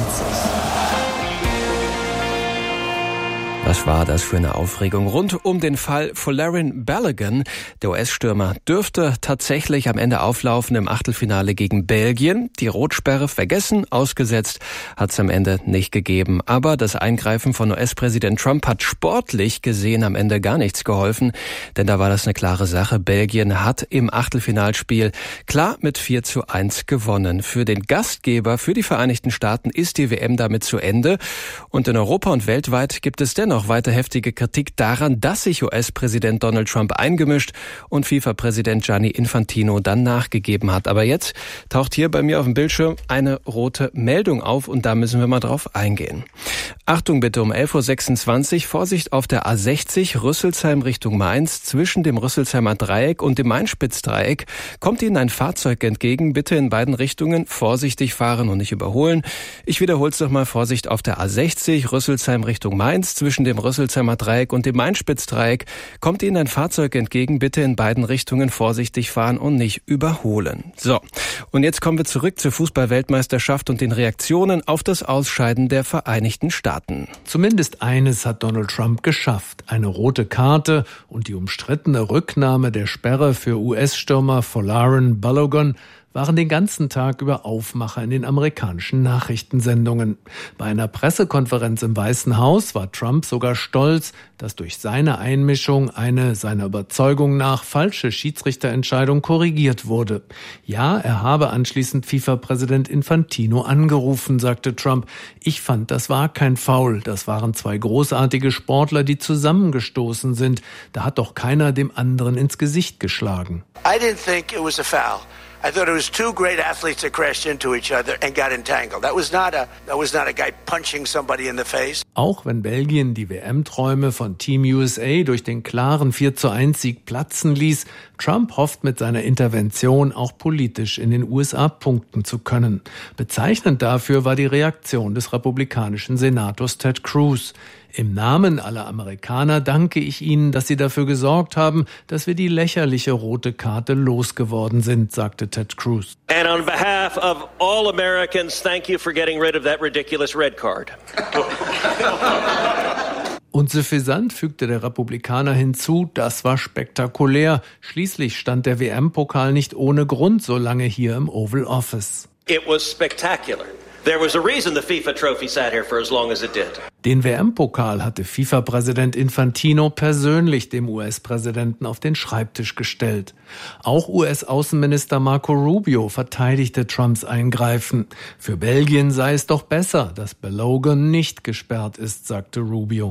Was war das für eine Aufregung rund um den Fall Folarin Balogun? Der US-Stürmer dürfte tatsächlich am Ende auflaufen im Achtelfinale gegen Belgien. Die Rotsperre vergessen, ausgesetzt hat es am Ende nicht gegeben. Aber das Eingreifen von US-Präsident Trump hat sportlich gesehen am Ende gar nichts geholfen. Denn da war das eine klare Sache. Belgien hat im Achtelfinalspiel klar mit 4:1 gewonnen. Für den Gastgeber, für die Vereinigten Staaten ist die WM damit zu Ende. Und in Europa und weltweit gibt es dennoch weiter heftige Kritik daran, dass sich US-Präsident Donald Trump eingemischt und FIFA-Präsident Gianni Infantino dann nachgegeben hat. Aber jetzt taucht hier bei mir auf dem Bildschirm eine rote Meldung auf und da müssen wir mal drauf eingehen. Achtung bitte, um 11:26 Uhr, Vorsicht auf der A60 Rüsselsheim Richtung Mainz. Zwischen dem Rüsselsheimer Dreieck und dem Main-Spitz-Dreieck kommt Ihnen ein Fahrzeug entgegen. Bitte in beiden Richtungen vorsichtig fahren und nicht überholen. Ich wiederhole es nochmal, Vorsicht auf der A60 Rüsselsheim Richtung Mainz. Zwischen dem Rüsselsheimer Dreieck und dem Main-Spitz-Dreieck kommt Ihnen ein Fahrzeug entgegen. Bitte in beiden Richtungen vorsichtig fahren und nicht überholen. So, und jetzt kommen wir zurück zur Fußball-Weltmeisterschaft und den Reaktionen auf das Ausscheiden der Vereinigten Staaten. Zumindest eines hat Donald Trump geschafft. Eine rote Karte und die umstrittene Rücknahme der Sperre für US-Stürmer Folarin Balogun waren den ganzen Tag über Aufmacher in den amerikanischen Nachrichtensendungen. Bei einer Pressekonferenz im Weißen Haus war Trump sogar stolz, dass durch seine Einmischung eine seiner Überzeugung nach falsche Schiedsrichterentscheidung korrigiert wurde. Ja, er habe anschließend FIFA-Präsident Infantino angerufen, sagte Trump. Ich fand, das war kein Foul. Das waren zwei großartige Sportler, die zusammengestoßen sind. Da hat doch keiner dem anderen ins Gesicht geschlagen. I didn't think it was a foul. I thought it was two great athletes that crashed into each other and got entangled. That was not a guy punching somebody in the face. Auch wenn Belgien die WM-Träume von Team USA durch den klaren 4:1-Sieg platzen ließ, Trump hofft mit seiner Intervention auch politisch in den USA punkten zu können. Bezeichnend dafür war die Reaktion des republikanischen Senators Ted Cruz. Im Namen aller Amerikaner danke ich Ihnen, dass Sie dafür gesorgt haben, dass wir die lächerliche rote Karte losgeworden sind, sagte Ted Cruz. And on behalf of all Americans, thank you for getting rid of that ridiculous red card. Und suffisant fügte der Republikaner hinzu, das war spektakulär. Schließlich stand der WM-Pokal nicht ohne Grund so lange hier im Oval Office. It was spectacular. There was a reason the FIFA trophy sat here for as long as it did. Den WM-Pokal hatte FIFA-Präsident Infantino persönlich dem US-Präsidenten auf den Schreibtisch gestellt. Auch US-Außenminister Marco Rubio verteidigte Trumps Eingreifen. Für Belgien sei es doch besser, dass Balogun nicht gesperrt ist, sagte Rubio.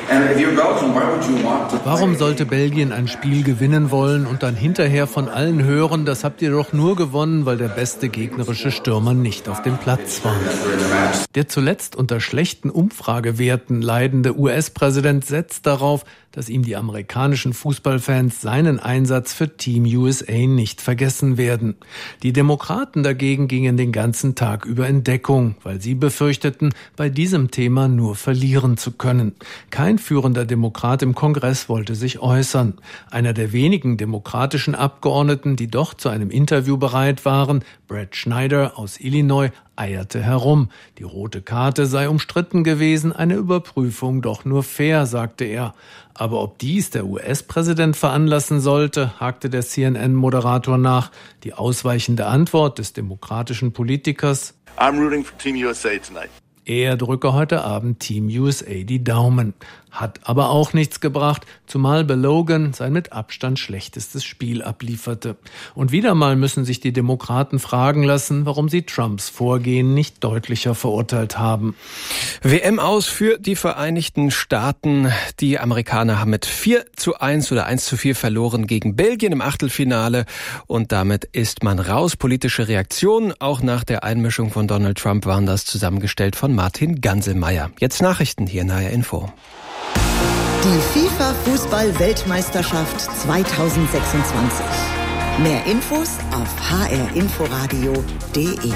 Warum sollte Belgien ein Spiel gewinnen wollen und dann hinterher von allen hören, das habt ihr doch nur gewonnen, weil der beste gegnerische Stürmer nicht auf dem Platz war? Der zuletzt unter schlechten Umfragewerten leidende US-Präsident setzt darauf, dass ihm die amerikanischen Fußballfans seinen Einsatz für Team USA nicht vergessen werden. Die Demokraten dagegen gingen den ganzen Tag über in Deckung, weil sie befürchteten, bei diesem Thema nur verlieren zu können. Kein führender Demokrat im Kongress wollte sich äußern. Einer der wenigen demokratischen Abgeordneten, die doch zu einem Interview bereit waren, Brad Schneider aus Illinois, eierte herum. Die rote Karte sei umstritten gewesen, eine Überprüfung doch nur fair, sagte er. Aber ob dies der US-Präsident veranlassen sollte, hakte der CNN-Moderator nach. Die ausweichende Antwort des demokratischen Politikers: I'm rooting for Team USA tonight. Er drücke heute Abend Team USA die Daumen. Hat aber auch nichts gebracht, zumal Balogun sein mit Abstand schlechtestes Spiel ablieferte. Und wieder mal müssen sich die Demokraten fragen lassen, warum sie Trumps Vorgehen nicht deutlicher verurteilt haben. WM aus für die Vereinigten Staaten. Die Amerikaner haben mit 4:1 oder 1:4 verloren gegen Belgien im Achtelfinale. Und damit ist man raus. Politische Reaktionen, auch nach der Einmischung von Donald Trump, waren das zusammengestellt von Martin Ganselmeier. Jetzt Nachrichten hier in HR Info. Die FIFA-Fußball-Weltmeisterschaft 2026. Mehr Infos auf hrinforadio.de.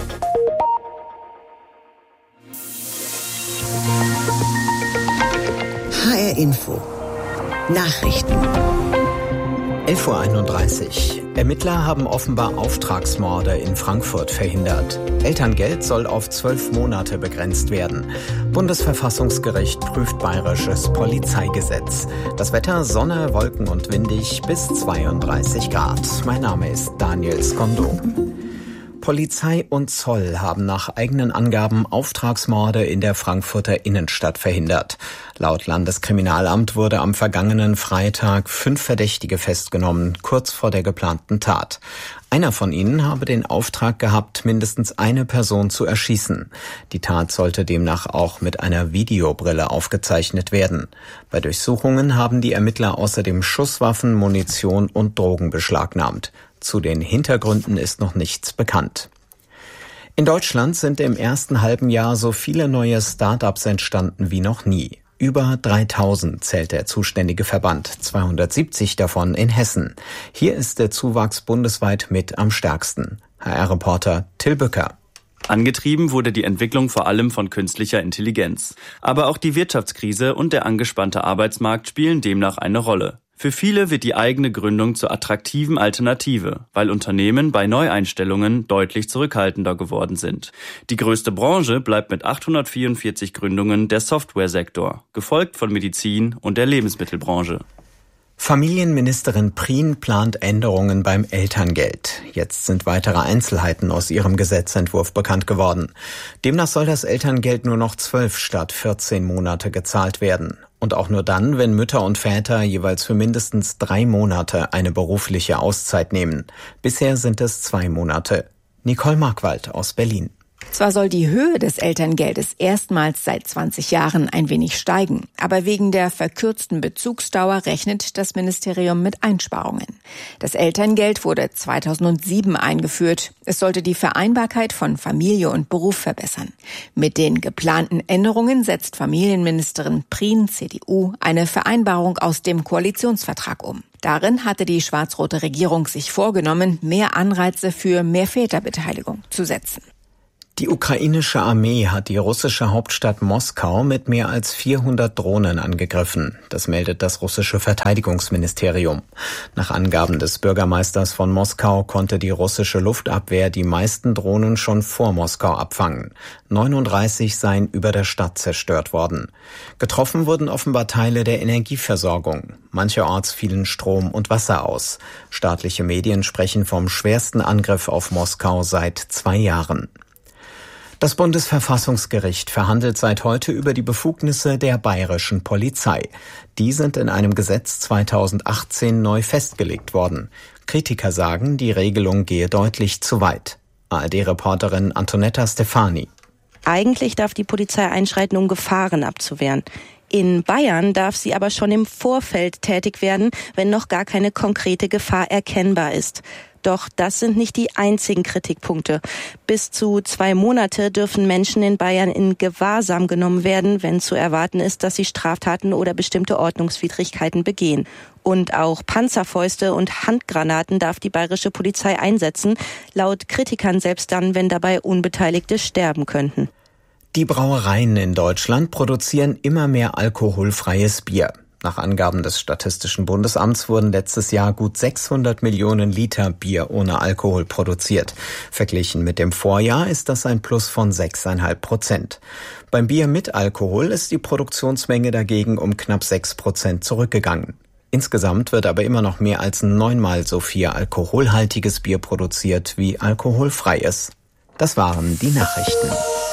HR Info. Nachrichten. 11:31 Uhr. Ermittler haben offenbar Auftragsmorde in Frankfurt verhindert. Elterngeld soll auf 12 Monate begrenzt werden. Bundesverfassungsgericht prüft bayerisches Polizeigesetz. Das Wetter: Sonne, Wolken und windig bis 32 Grad. Mein Name ist Daniel Skondo. Polizei und Zoll haben nach eigenen Angaben Auftragsmorde in der Frankfurter Innenstadt verhindert. Laut Landeskriminalamt wurde am vergangenen Freitag 5 Verdächtige festgenommen, kurz vor der geplanten Tat. Einer von ihnen habe den Auftrag gehabt, mindestens eine Person zu erschießen. Die Tat sollte demnach auch mit einer Videobrille aufgezeichnet werden. Bei Durchsuchungen haben die Ermittler außerdem Schusswaffen, Munition und Drogen beschlagnahmt. Zu den Hintergründen ist noch nichts bekannt. In Deutschland sind im ersten halben Jahr so viele neue Start-ups entstanden wie noch nie. Über 3000 zählt der zuständige Verband, 270 davon in Hessen. Hier ist der Zuwachs bundesweit mit am stärksten. HR-Reporter Till Bücker. Angetrieben wurde die Entwicklung vor allem von künstlicher Intelligenz. Aber auch die Wirtschaftskrise und der angespannte Arbeitsmarkt spielen demnach eine Rolle. Für viele wird die eigene Gründung zur attraktiven Alternative, weil Unternehmen bei Neueinstellungen deutlich zurückhaltender geworden sind. Die größte Branche bleibt mit 844 Gründungen der Softwaresektor, gefolgt von Medizin und der Lebensmittelbranche. Familienministerin Prien plant Änderungen beim Elterngeld. Jetzt sind weitere Einzelheiten aus ihrem Gesetzentwurf bekannt geworden. Demnach soll das Elterngeld nur noch 12 statt 14 Monate gezahlt werden. Und auch nur dann, wenn Mütter und Väter jeweils für mindestens 3 Monate eine berufliche Auszeit nehmen. Bisher sind es 2 Monate. Nicole Markwald aus Berlin. Zwar soll die Höhe des Elterngeldes erstmals seit 20 Jahren ein wenig steigen, aber wegen der verkürzten Bezugsdauer rechnet das Ministerium mit Einsparungen. Das Elterngeld wurde 2007 eingeführt. Es sollte die Vereinbarkeit von Familie und Beruf verbessern. Mit den geplanten Änderungen setzt Familienministerin Prien, CDU, eine Vereinbarung aus dem Koalitionsvertrag um. Darin hatte die schwarz-rote Regierung sich vorgenommen, mehr Anreize für mehr Väterbeteiligung zu setzen. Die ukrainische Armee hat die russische Hauptstadt Moskau mit mehr als 400 Drohnen angegriffen. Das meldet das russische Verteidigungsministerium. Nach Angaben des Bürgermeisters von Moskau konnte die russische Luftabwehr die meisten Drohnen schon vor Moskau abfangen. 39 seien über der Stadt zerstört worden. Getroffen wurden offenbar Teile der Energieversorgung. Mancherorts fielen Strom und Wasser aus. Staatliche Medien sprechen vom schwersten Angriff auf Moskau seit 2 Jahren. Das Bundesverfassungsgericht verhandelt seit heute über die Befugnisse der bayerischen Polizei. Die sind in einem Gesetz 2018 neu festgelegt worden. Kritiker sagen, die Regelung gehe deutlich zu weit. ARD-Reporterin Antonetta Stefani. Eigentlich darf die Polizei einschreiten, um Gefahren abzuwehren. In Bayern darf sie aber schon im Vorfeld tätig werden, wenn noch gar keine konkrete Gefahr erkennbar ist. Doch das sind nicht die einzigen Kritikpunkte. Bis zu 2 Monate dürfen Menschen in Bayern in Gewahrsam genommen werden, wenn zu erwarten ist, dass sie Straftaten oder bestimmte Ordnungswidrigkeiten begehen. Und auch Panzerfäuste und Handgranaten darf die bayerische Polizei einsetzen, laut Kritikern selbst dann, wenn dabei Unbeteiligte sterben könnten. Die Brauereien in Deutschland produzieren immer mehr alkoholfreies Bier. Nach Angaben des Statistischen Bundesamts wurden letztes Jahr gut 600 Millionen Liter Bier ohne Alkohol produziert. Verglichen mit dem Vorjahr ist das ein Plus von 6,5%. Beim Bier mit Alkohol ist die Produktionsmenge dagegen um knapp 6% zurückgegangen. Insgesamt wird aber immer noch mehr als 9-mal so viel alkoholhaltiges Bier produziert wie alkoholfreies. Das waren die Nachrichten.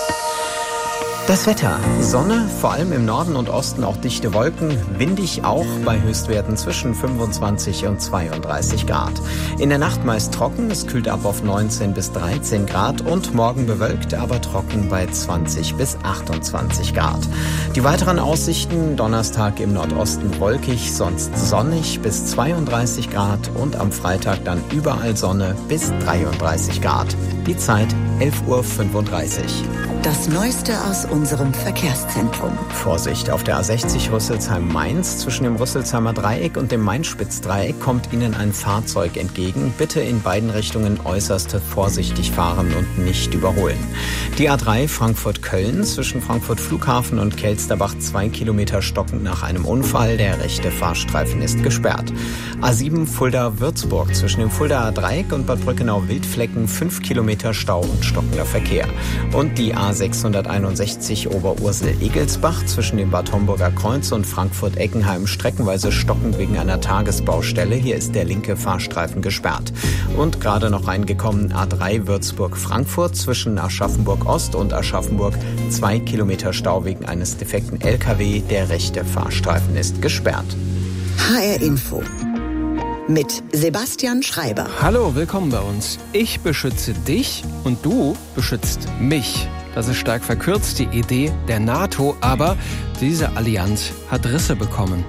Das Wetter. Sonne, vor allem im Norden und Osten auch dichte Wolken, windig auch bei Höchstwerten zwischen 25 und 32 Grad. In der Nacht meist trocken, es kühlt ab auf 19 bis 13 Grad und morgen bewölkt, aber trocken bei 20 bis 28 Grad. Die weiteren Aussichten: Donnerstag im Nordosten wolkig, sonst sonnig bis 32 Grad und am Freitag dann überall Sonne bis 33 Grad. Die Zeit 11:35 Uhr. Das Neueste aus unserem Verkehrszentrum. Vorsicht, auf der A60 Rüsselsheim-Mainz zwischen dem Rüsselsheimer Dreieck und dem Main-Spitz-Dreieck kommt Ihnen ein Fahrzeug entgegen. Bitte in beiden Richtungen äußerst vorsichtig fahren und nicht überholen. Die A3 Frankfurt-Köln zwischen Frankfurt Flughafen und Kelsterbach 2 Kilometer stockend nach einem Unfall. Der rechte Fahrstreifen ist gesperrt. A7 Fulda-Würzburg zwischen dem Fuldaer Dreieck und Bad Brückenau-Wildflecken 5 Kilometer Stau und stockender Verkehr. Und die A661 Oberursel-Egelsbach zwischen dem Bad Homburger Kreuz und Frankfurt-Eckenheim streckenweise stockend wegen einer Tagesbaustelle. Hier ist der linke Fahrstreifen gesperrt. Und gerade noch reingekommen A3 Würzburg-Frankfurt zwischen Aschaffenburg-Ost und Aschaffenburg 2 Kilometer Stau wegen eines defekten LKW. Der rechte Fahrstreifen ist gesperrt. HR Info mit Sebastian Schreiber. Hallo, willkommen bei uns. Ich beschütze dich und du beschützt mich. Das ist stark verkürzt die Idee der NATO, aber diese Allianz hat Risse bekommen.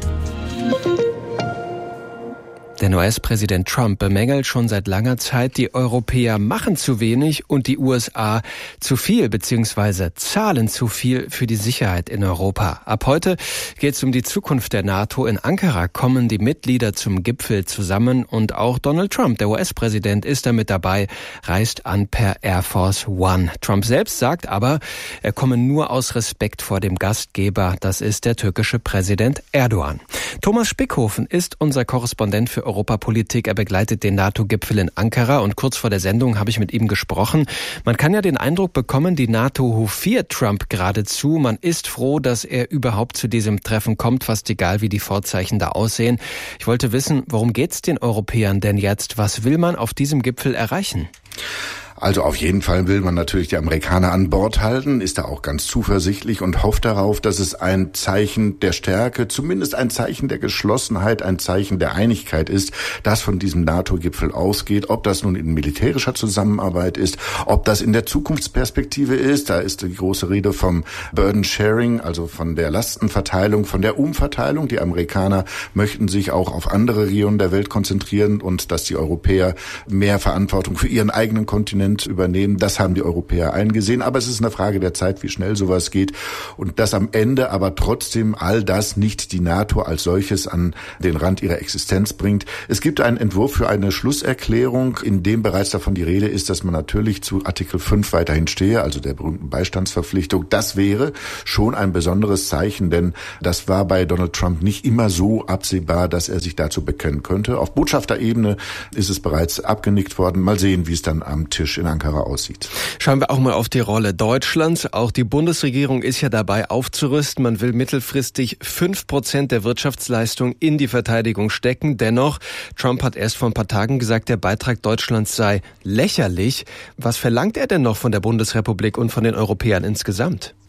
Denn US-Präsident Trump bemängelt schon seit langer Zeit, die Europäer machen zu wenig und die USA zu viel bzw. zahlen zu viel für die Sicherheit in Europa. Ab heute geht es um die Zukunft der NATO. In Ankara kommen die Mitglieder zum Gipfel zusammen und auch Donald Trump, der US-Präsident, ist damit dabei, reist an per Air Force One. Trump selbst sagt aber, er komme nur aus Respekt vor dem Gastgeber. Das ist der türkische Präsident Erdogan. Thomas Spickhofen ist unser Korrespondent für Europapolitik. Er begleitet den NATO-Gipfel in Ankara und kurz vor der Sendung habe ich mit ihm gesprochen. Man kann ja den Eindruck bekommen, die NATO hofiert Trump geradezu. Man ist froh, dass er überhaupt zu diesem Treffen kommt, fast egal, wie die Vorzeichen da aussehen. Ich wollte wissen, worum geht's den Europäern denn jetzt? Was will man auf diesem Gipfel erreichen? Also auf jeden Fall will man natürlich die Amerikaner an Bord halten, ist da auch ganz zuversichtlich und hofft darauf, dass es ein Zeichen der Stärke, zumindest ein Zeichen der Geschlossenheit, ein Zeichen der Einigkeit ist, das von diesem NATO-Gipfel ausgeht. Ob das nun in militärischer Zusammenarbeit ist, ob das in der Zukunftsperspektive ist, da ist die große Rede vom Burden Sharing, also von der Lastenverteilung, von der Umverteilung. Die Amerikaner möchten sich auch auf andere Regionen der Welt konzentrieren und dass die Europäer mehr Verantwortung für ihren eigenen Kontinent übernehmen. Das haben die Europäer eingesehen. Aber es ist eine Frage der Zeit, wie schnell sowas geht. Und dass am Ende aber trotzdem all das nicht die NATO als solches an den Rand ihrer Existenz bringt. Es gibt einen Entwurf für eine Schlusserklärung, in dem bereits davon die Rede ist, dass man natürlich zu Artikel 5 weiterhin stehe, also der berühmten Beistandsverpflichtung. Das wäre schon ein besonderes Zeichen, denn das war bei Donald Trump nicht immer so absehbar, dass er sich dazu bekennen könnte. Auf Botschafterebene ist es bereits abgenickt worden. Mal sehen, wie es dann am Tisch in Ankara aussieht. Schauen wir auch mal auf die Rolle Deutschlands. Auch die Bundesregierung ist ja dabei aufzurüsten. Man will mittelfristig 5% der Wirtschaftsleistung in die Verteidigung stecken. Dennoch, Trump hat erst vor ein paar Tagen gesagt, der Beitrag Deutschlands sei lächerlich. Was verlangt er denn noch von der Bundesrepublik und von den Europäern insgesamt?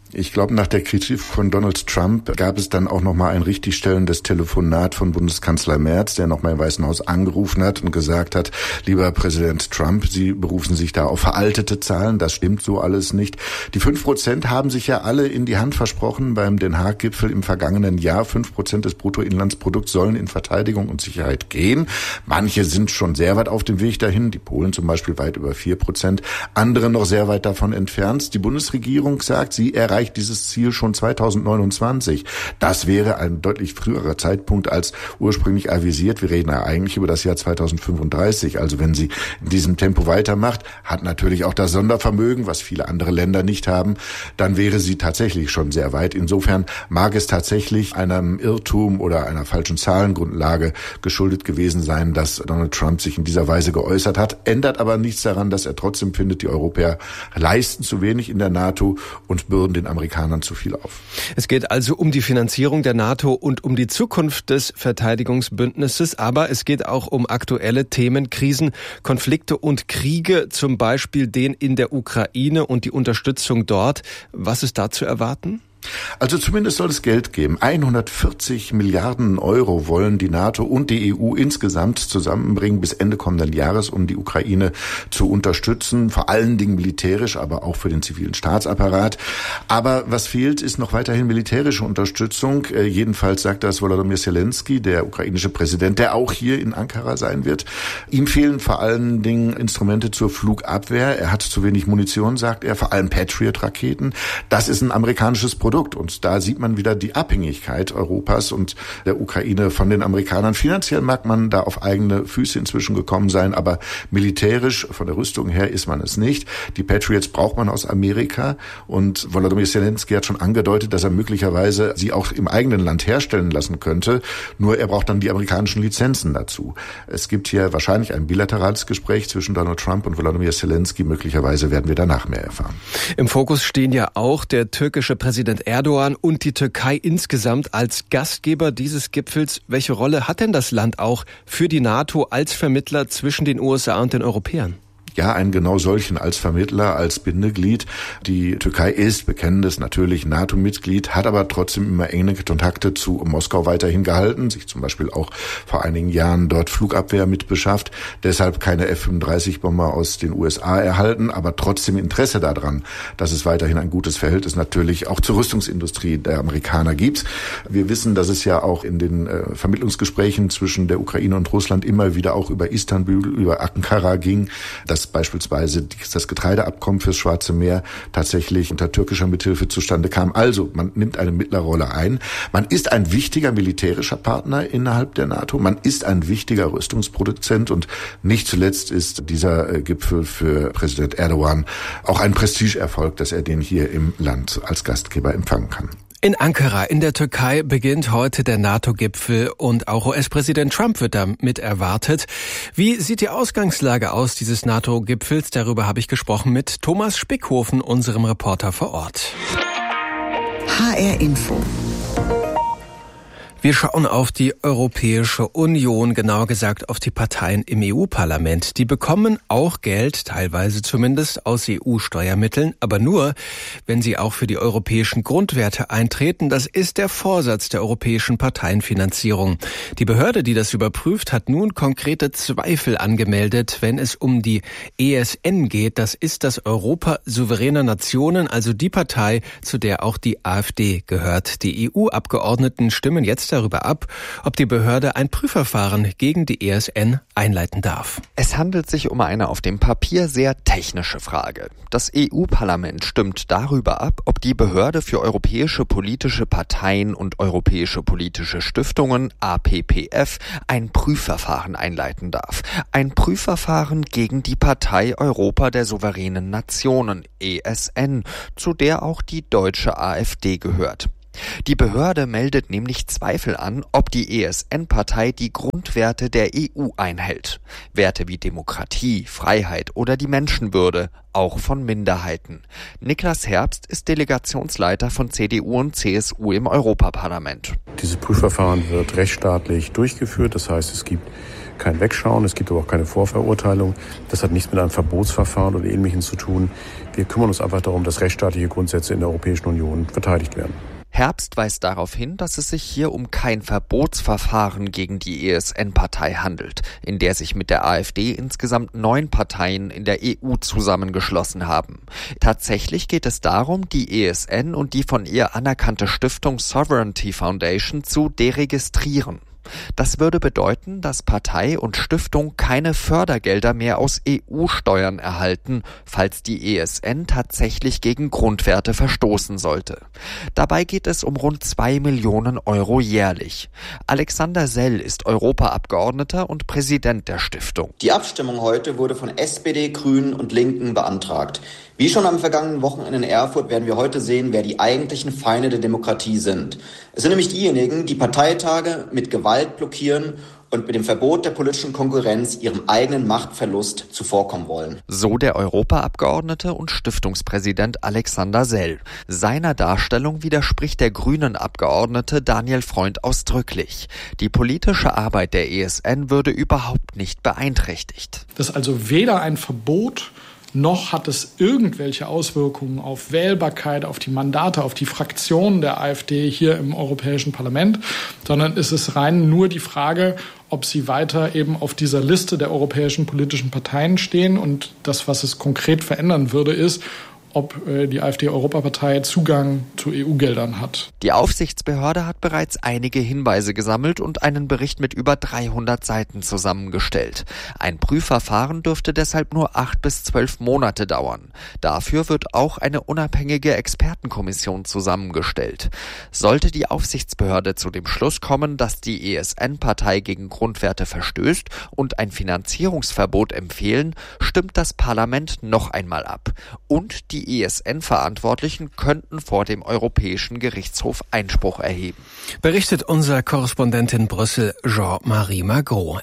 Ich glaube, nach der Kritik von Donald Trump gab es dann auch nochmal ein richtigstellendes Telefonat von Bundeskanzler Merz, der nochmal im Weißen Haus angerufen hat und gesagt hat, lieber Präsident Trump, Sie berufen sich da auf veraltete Zahlen, das stimmt so alles nicht. Die 5% haben sich ja alle in die Hand versprochen beim Den Haag-Gipfel im vergangenen Jahr. 5% des Bruttoinlandsprodukts sollen in Verteidigung und Sicherheit gehen. Manche sind schon sehr weit auf dem Weg dahin, die Polen zum Beispiel weit über 4%, andere noch sehr weit davon entfernt. Die Bundesregierung sagt, sie erreicht dieses Ziel schon 2029. Das wäre ein deutlich früherer Zeitpunkt als ursprünglich avisiert. Wir reden ja eigentlich über das Jahr 2035. Also wenn sie in diesem Tempo weitermacht, hat natürlich auch das Sondervermögen, was viele andere Länder nicht haben, dann wäre sie tatsächlich schon sehr weit. Insofern mag es tatsächlich einem Irrtum oder einer falschen Zahlengrundlage geschuldet gewesen sein, dass Donald Trump sich in dieser Weise geäußert hat. Ändert aber nichts daran, dass er trotzdem findet, die Europäer leisten zu wenig in der NATO und bürden den Amerikanern zu viel auf. Es geht also um die Finanzierung der NATO und um die Zukunft des Verteidigungsbündnisses, aber es geht auch um aktuelle Themen, Krisen, Konflikte und Kriege, zum Beispiel den in der Ukraine und die Unterstützung dort. Was ist da zu erwarten? Also zumindest soll es Geld geben. 140 Milliarden Euro wollen die NATO und die EU insgesamt zusammenbringen bis Ende kommenden Jahres, um die Ukraine zu unterstützen, vor allen Dingen militärisch, aber auch für den zivilen Staatsapparat. Aber was fehlt, ist noch weiterhin militärische Unterstützung. Jedenfalls sagt das Volodymyr Zelensky, der ukrainische Präsident, der auch hier in Ankara sein wird. Ihm fehlen vor allen Dingen Instrumente zur Flugabwehr. Er hat zu wenig Munition, sagt er, vor allem Patriot-Raketen. Das ist ein amerikanisches Produkt. Und da sieht man wieder die Abhängigkeit Europas und der Ukraine von den Amerikanern. Finanziell mag man da auf eigene Füße inzwischen gekommen sein, aber militärisch von der Rüstung her ist man es nicht. Die Patriots braucht man aus Amerika und Volodymyr Zelensky hat schon angedeutet, dass er möglicherweise sie auch im eigenen Land herstellen lassen könnte. Nur er braucht dann die amerikanischen Lizenzen dazu. Es gibt hier wahrscheinlich ein bilaterales Gespräch zwischen Donald Trump und Volodymyr Zelensky. Möglicherweise werden wir danach mehr erfahren. Im Fokus stehen ja auch der türkische Präsident Erdogan und die Türkei insgesamt als Gastgeber dieses Gipfels. Welche Rolle hat denn das Land auch für die NATO als Vermittler zwischen den USA und den Europäern? Ja, einen genau solchen als Vermittler, als Bindeglied. Die Türkei ist bekennendes natürlich NATO-Mitglied, hat aber trotzdem immer enge Kontakte zu Moskau weiterhin gehalten, sich zum Beispiel auch vor einigen Jahren dort Flugabwehr mit beschafft, deshalb keine F-35-Bomber aus den USA erhalten, aber trotzdem Interesse daran, dass es weiterhin ein gutes Verhältnis natürlich auch zur Rüstungsindustrie der Amerikaner gibt. Wir wissen, dass es ja auch in den Vermittlungsgesprächen zwischen der Ukraine und Russland immer wieder auch über Istanbul, über Ankara ging, dass beispielsweise das Getreideabkommen fürs Schwarze Meer tatsächlich unter türkischer Mithilfe zustande kam. Also, man nimmt eine Mittlerrolle ein. Man ist ein wichtiger militärischer Partner innerhalb der NATO. Man ist ein wichtiger Rüstungsproduzent und nicht zuletzt ist dieser Gipfel für Präsident Erdogan auch ein Prestigeerfolg, dass er den hier im Land als Gastgeber empfangen kann. In Ankara in der Türkei beginnt heute der NATO-Gipfel und auch US-Präsident Trump wird da mit erwartet. Wie sieht die Ausgangslage aus dieses NATO-Gipfels? Darüber habe ich gesprochen mit Thomas Spickhofen, unserem Reporter vor Ort. HR Info. Wir schauen auf die Europäische Union, genauer gesagt auf die Parteien im EU-Parlament. Die bekommen auch Geld, teilweise zumindest, aus EU-Steuermitteln, aber nur, wenn sie auch für die europäischen Grundwerte eintreten. Das ist der Vorsatz der europäischen Parteienfinanzierung. Die Behörde, die das überprüft, hat nun konkrete Zweifel angemeldet, wenn es um die ESN geht. Das ist das Europa souveräner Nationen, also die Partei, zu der auch die AfD gehört. Die EU-Abgeordneten stimmen jetzt darüber ab, ob die Behörde ein Prüfverfahren gegen die ESN einleiten darf. Es handelt sich um eine auf dem Papier sehr technische Frage. Das EU-Parlament stimmt darüber ab, ob die Behörde für europäische politische Parteien und europäische politische Stiftungen, APPF, ein Prüfverfahren einleiten darf. Ein Prüfverfahren gegen die Partei Europa der souveränen Nationen, ESN, zu der auch die deutsche AfD gehört. Die Behörde meldet nämlich Zweifel an, ob die ESN-Partei die Grundwerte der EU einhält. Werte wie Demokratie, Freiheit oder die Menschenwürde, auch von Minderheiten. Niklas Herbst ist Delegationsleiter von CDU und CSU im Europaparlament. Dieses Prüfverfahren wird rechtsstaatlich durchgeführt, das heißt, es gibt kein Wegschauen, es gibt aber auch keine Vorverurteilung. Das hat nichts mit einem Verbotsverfahren oder Ähnlichem zu tun. Wir kümmern uns einfach darum, dass rechtsstaatliche Grundsätze in der Europäischen Union verteidigt werden. Herbst weist darauf hin, dass es sich hier um kein Verbotsverfahren gegen die ESN-Partei handelt, in der sich mit der AfD insgesamt 9 Parteien in der EU zusammengeschlossen haben. Tatsächlich geht es darum, die ESN und die von ihr anerkannte Stiftung Sovereignty Foundation zu deregistrieren. Das würde bedeuten, dass Partei und Stiftung keine Fördergelder mehr aus EU-Steuern erhalten, falls die ESN tatsächlich gegen Grundwerte verstoßen sollte. Dabei geht es um rund 2 Millionen Euro jährlich. Alexander Sell ist Europaabgeordneter und Präsident der Stiftung. Die Abstimmung heute wurde von SPD, Grünen und Linken beantragt. Wie schon am vergangenen Wochenende in Erfurt werden wir heute sehen, wer die eigentlichen Feinde der Demokratie sind. Es sind nämlich diejenigen, die Parteitage mit Gewalt blockieren und mit dem Verbot der politischen Konkurrenz ihrem eigenen Machtverlust zuvorkommen wollen. So der Europaabgeordnete und Stiftungspräsident Alexander Sell. Seiner Darstellung widerspricht der Grünen-Abgeordnete Daniel Freund ausdrücklich. Die politische Arbeit der ESN würde überhaupt nicht beeinträchtigt. Das ist also weder ein Verbot, noch hat es irgendwelche Auswirkungen auf Wählbarkeit, auf die Mandate, auf die Fraktionen der AfD hier im Europäischen Parlament, sondern es ist rein nur die Frage, ob sie weiter eben auf dieser Liste der europäischen politischen Parteien stehen. Und das, was es konkret verändern würde, ist, ob die AfD-Europapartei Zugang zu EU-Geldern hat. Die Aufsichtsbehörde hat bereits einige Hinweise gesammelt und einen Bericht mit über 300 Seiten zusammengestellt. Ein Prüfverfahren dürfte deshalb nur 8 bis 12 Monate dauern. Dafür wird auch eine unabhängige Expertenkommission zusammengestellt. Sollte die Aufsichtsbehörde zu dem Schluss kommen, dass die ESN-Partei gegen Grundwerte verstößt und ein Finanzierungsverbot empfehlen, stimmt das Parlament noch einmal ab. Und die ESN-Verantwortlichen könnten vor dem Europäischen Gerichtshof Einspruch erheben. Berichtet unser Korrespondent in Brüssel, Jean-Marie Magro.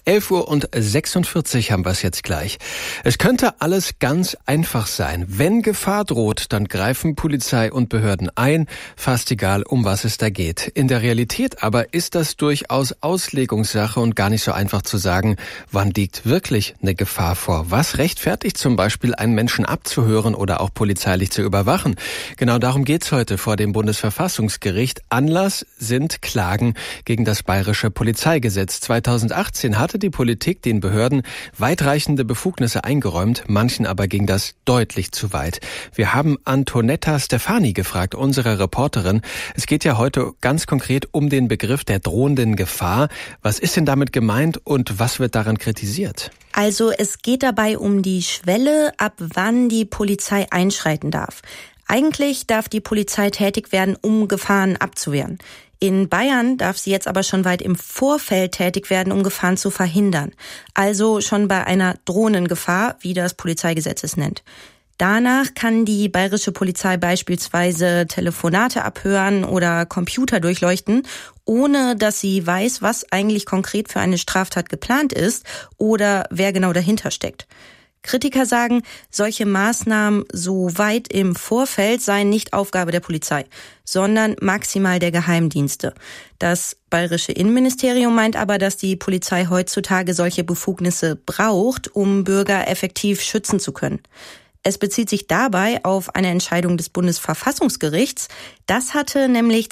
11:46 haben wir es jetzt gleich. Es könnte alles ganz einfach sein. Wenn Gefahr droht, dann greifen Polizei und Behörden ein, fast egal, um was es da geht. In der Realität aber ist das durchaus Auslegungssache und gar nicht so einfach zu sagen, wann liegt wirklich eine Gefahr vor. Was rechtfertigt zum Beispiel, einen Menschen abzuhören oder auch polizeilich zu überwachen? Genau darum geht's heute vor dem Bundesverfassungsgericht. Anlass sind Klagen gegen das bayerische Polizeigesetz. 2018 hatte die Politik den Behörden weitreichende Befugnisse eingeräumt, manchen aber ging das deutlich zu weit. Wir haben Antonetta Stefani gefragt, unsere Reporterin. Es geht ja heute ganz konkret um den Begriff der drohenden Gefahr. Was ist denn damit gemeint und was wird daran kritisiert? Also es geht dabei um die Schwelle, ab wann die Polizei einschreiten darf. Eigentlich darf die Polizei tätig werden, um Gefahren abzuwehren. In Bayern darf sie jetzt aber schon weit im Vorfeld tätig werden, um Gefahren zu verhindern. Also schon bei einer drohenden Gefahr, wie das Polizeigesetz es nennt. Danach kann die bayerische Polizei beispielsweise Telefonate abhören oder Computer durchleuchten, ohne dass sie weiß, was eigentlich konkret für eine Straftat geplant ist oder wer genau dahinter steckt. Kritiker sagen, solche Maßnahmen so weit im Vorfeld seien nicht Aufgabe der Polizei, sondern maximal der Geheimdienste. Das bayerische Innenministerium meint aber, dass die Polizei heutzutage solche Befugnisse braucht, um Bürger effektiv schützen zu können. Es bezieht sich dabei auf eine Entscheidung des Bundesverfassungsgerichts. Das hatte nämlich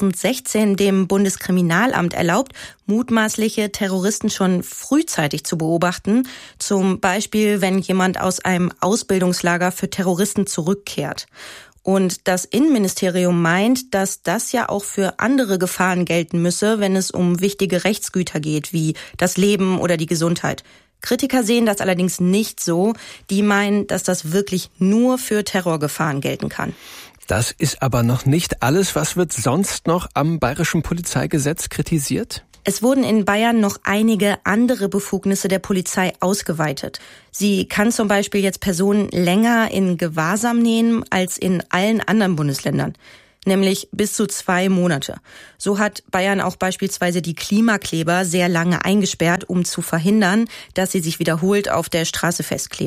2016 dem Bundeskriminalamt erlaubt, mutmaßliche Terroristen schon frühzeitig zu beobachten. Zum Beispiel, wenn jemand aus einem Ausbildungslager für Terroristen zurückkehrt. Und das Innenministerium meint, dass das ja auch für andere Gefahren gelten müsse, wenn es um wichtige Rechtsgüter geht, wie das Leben oder die Gesundheit. Kritiker sehen das allerdings nicht so. Die meinen, dass das wirklich nur für Terrorgefahren gelten kann. Das ist aber noch nicht alles. Was wird sonst noch am bayerischen Polizeigesetz kritisiert? Es wurden in Bayern noch einige andere Befugnisse der Polizei ausgeweitet. Sie kann zum Beispiel jetzt Personen länger in Gewahrsam nehmen als in allen anderen Bundesländern. Nämlich bis zu 2 Monate. So hat Bayern auch beispielsweise die Klimakleber sehr lange eingesperrt, um zu verhindern, dass sie sich wiederholt auf der Straße festkleben.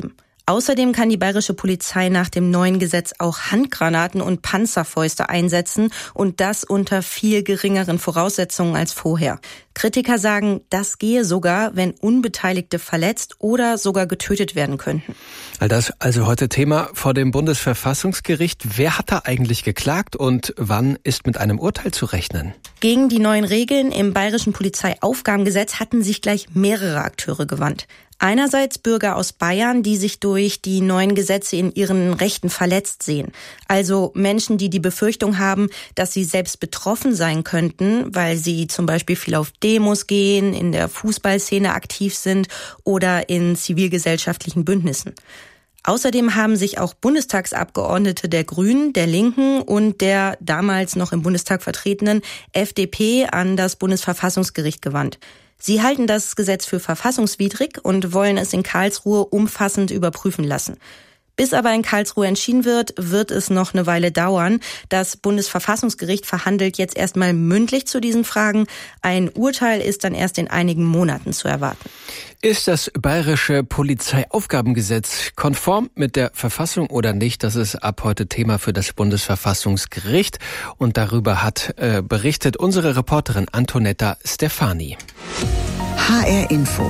Außerdem kann die bayerische Polizei nach dem neuen Gesetz auch Handgranaten und Panzerfäuste einsetzen und das unter viel geringeren Voraussetzungen als vorher. Kritiker sagen, das gehe sogar, wenn Unbeteiligte verletzt oder sogar getötet werden könnten. All das also heute Thema vor dem Bundesverfassungsgericht. Wer hat da eigentlich geklagt und wann ist mit einem Urteil zu rechnen? Gegen die neuen Regeln im bayerischen Polizeiaufgabengesetz hatten sich gleich mehrere Akteure gewandt. Einerseits Bürger aus Bayern, die sich durch die neuen Gesetze in ihren Rechten verletzt sehen. Also Menschen, die die Befürchtung haben, dass sie selbst betroffen sein könnten, weil sie zum Beispiel viel auf Demos gehen, in der Fußballszene aktiv sind oder in zivilgesellschaftlichen Bündnissen. Außerdem haben sich auch Bundestagsabgeordnete der Grünen, der Linken und der damals noch im Bundestag vertretenen FDP an das Bundesverfassungsgericht gewandt. Sie halten das Gesetz für verfassungswidrig und wollen es in Karlsruhe umfassend überprüfen lassen. Bis aber in Karlsruhe entschieden wird, wird es noch eine Weile dauern. Das Bundesverfassungsgericht verhandelt jetzt erstmal mündlich zu diesen Fragen. Ein Urteil ist dann erst in einigen Monaten zu erwarten. Ist das bayerische Polizeiaufgabengesetz konform mit der Verfassung oder nicht? Das ist ab heute Thema für das Bundesverfassungsgericht. Und darüber hat berichtet unsere Reporterin Antonetta Stefani. HR Info.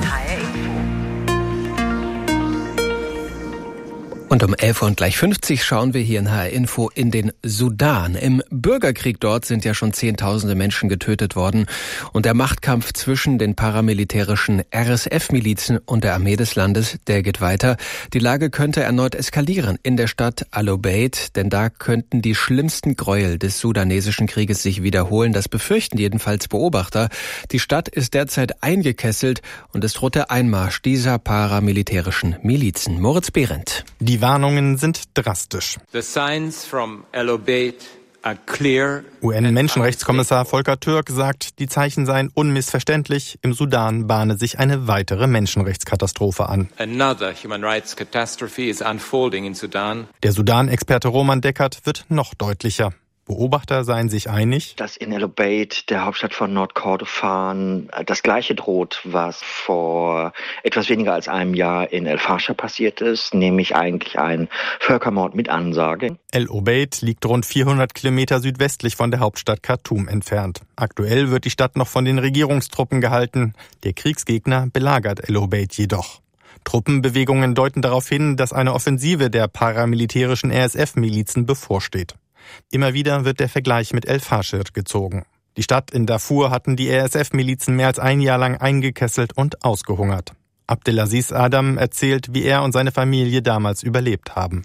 Und um 11:50 Uhr schauen wir hier in HR Info in den Sudan. Im Bürgerkrieg dort sind ja schon Zehntausende Menschen getötet worden. Und der Machtkampf zwischen den paramilitärischen RSF-Milizen und der Armee des Landes, der geht weiter. Die Lage könnte erneut eskalieren in der Stadt Al-Obeid, denn da könnten die schlimmsten Gräuel des sudanesischen Krieges sich wiederholen. Das befürchten jedenfalls Beobachter. Die Stadt ist derzeit eingekesselt und es droht der Einmarsch dieser paramilitärischen Milizen. Moritz Behrendt. Die Warnungen sind drastisch. UN-Menschenrechtskommissar Volker Türk sagt, die Zeichen seien unmissverständlich. Im Sudan bahne sich eine weitere Menschenrechtskatastrophe an. Der Sudan-Experte Roman Deckert wird noch deutlicher. Beobachter seien sich einig, dass in El-Obeid, der Hauptstadt von Nordkordofan, das Gleiche droht, was vor etwas weniger als einem Jahr in El-Fasher passiert ist, nämlich eigentlich ein Völkermord mit Ansage. El-Obeid liegt rund 400 Kilometer südwestlich von der Hauptstadt Khartoum entfernt. Aktuell wird die Stadt noch von den Regierungstruppen gehalten. Der Kriegsgegner belagert El-Obeid jedoch. Truppenbewegungen deuten darauf hin, dass eine Offensive der paramilitärischen RSF-Milizen bevorsteht. Immer wieder wird der Vergleich mit El-Fasher gezogen. Die Stadt in Darfur hatten die RSF-Milizen mehr als ein Jahr lang eingekesselt und ausgehungert. Abdelaziz Adam erzählt, wie er und seine Familie damals überlebt haben.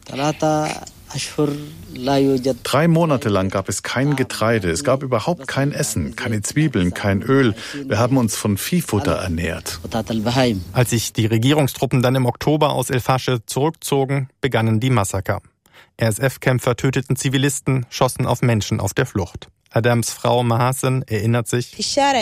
3 Monate lang gab es kein Getreide, es gab überhaupt kein Essen, keine Zwiebeln, kein Öl. Wir haben uns von Viehfutter ernährt. Als sich die Regierungstruppen dann im Oktober aus El-Fasher zurückzogen, begannen die Massaker. RSF-Kämpfer töteten Zivilisten, schossen auf Menschen auf der Flucht. Adams Frau Mahasen erinnert sich: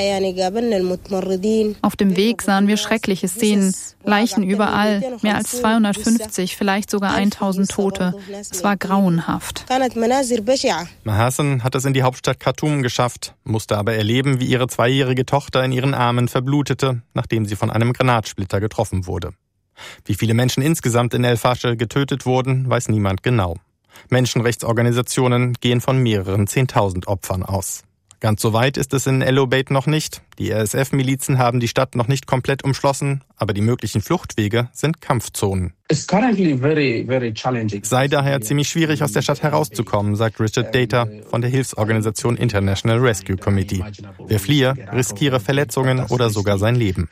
Auf dem Weg sahen wir schreckliche Szenen, Leichen überall, mehr als 250, vielleicht sogar 1000 Tote. Es war grauenhaft. Mahasen hat es in die Hauptstadt Khartoum geschafft, musste aber erleben, wie ihre 2-jährige Tochter in ihren Armen verblutete, nachdem sie von einem Granatsplitter getroffen wurde. Wie viele Menschen insgesamt in El-Fasher getötet wurden, weiß niemand genau. Menschenrechtsorganisationen gehen von mehreren 10.000 Opfern aus. Ganz so weit ist es in El-Obeid noch nicht. Die RSF-Milizen haben die Stadt noch nicht komplett umschlossen, aber die möglichen Fluchtwege sind Kampfzonen. Es sei daher ziemlich schwierig, aus der Stadt herauszukommen, sagt Richard Data von der Hilfsorganisation International Rescue Committee. Wer fliehe, riskiere Verletzungen oder sogar sein Leben.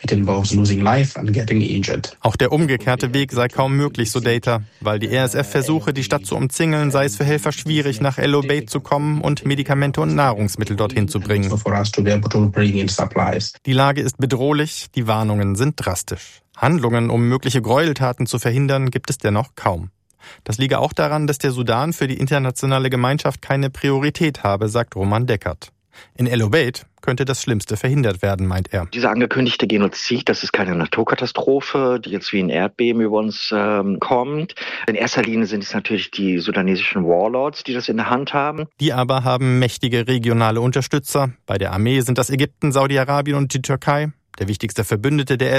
Auch der umgekehrte Weg sei kaum möglich, so Data, weil die RSF versuche, die Stadt zu umzingeln, sei es für Helfer schwierig, nach El-Obeid zu kommen und Medikamente und Nahrungsmittel dorthin zu bringen. Die Lage ist bedrohlich, die Warnungen sind drastisch. Handlungen, um mögliche Gräueltaten zu verhindern, gibt es dennoch kaum. Das liege auch daran, dass der Sudan für die internationale Gemeinschaft keine Priorität habe, sagt Roman Deckert. In El-Obeid könnte das Schlimmste verhindert werden, meint er. Dieser angekündigte Genozid, das ist keine Naturkatastrophe, die jetzt wie ein Erdbeben über uns kommt. In erster Linie sind es natürlich die sudanesischen Warlords, die das in der Hand haben. Die aber haben mächtige regionale Unterstützer. Bei der Armee sind das Ägypten, Saudi-Arabien und die Türkei. Der wichtigste Verbündete der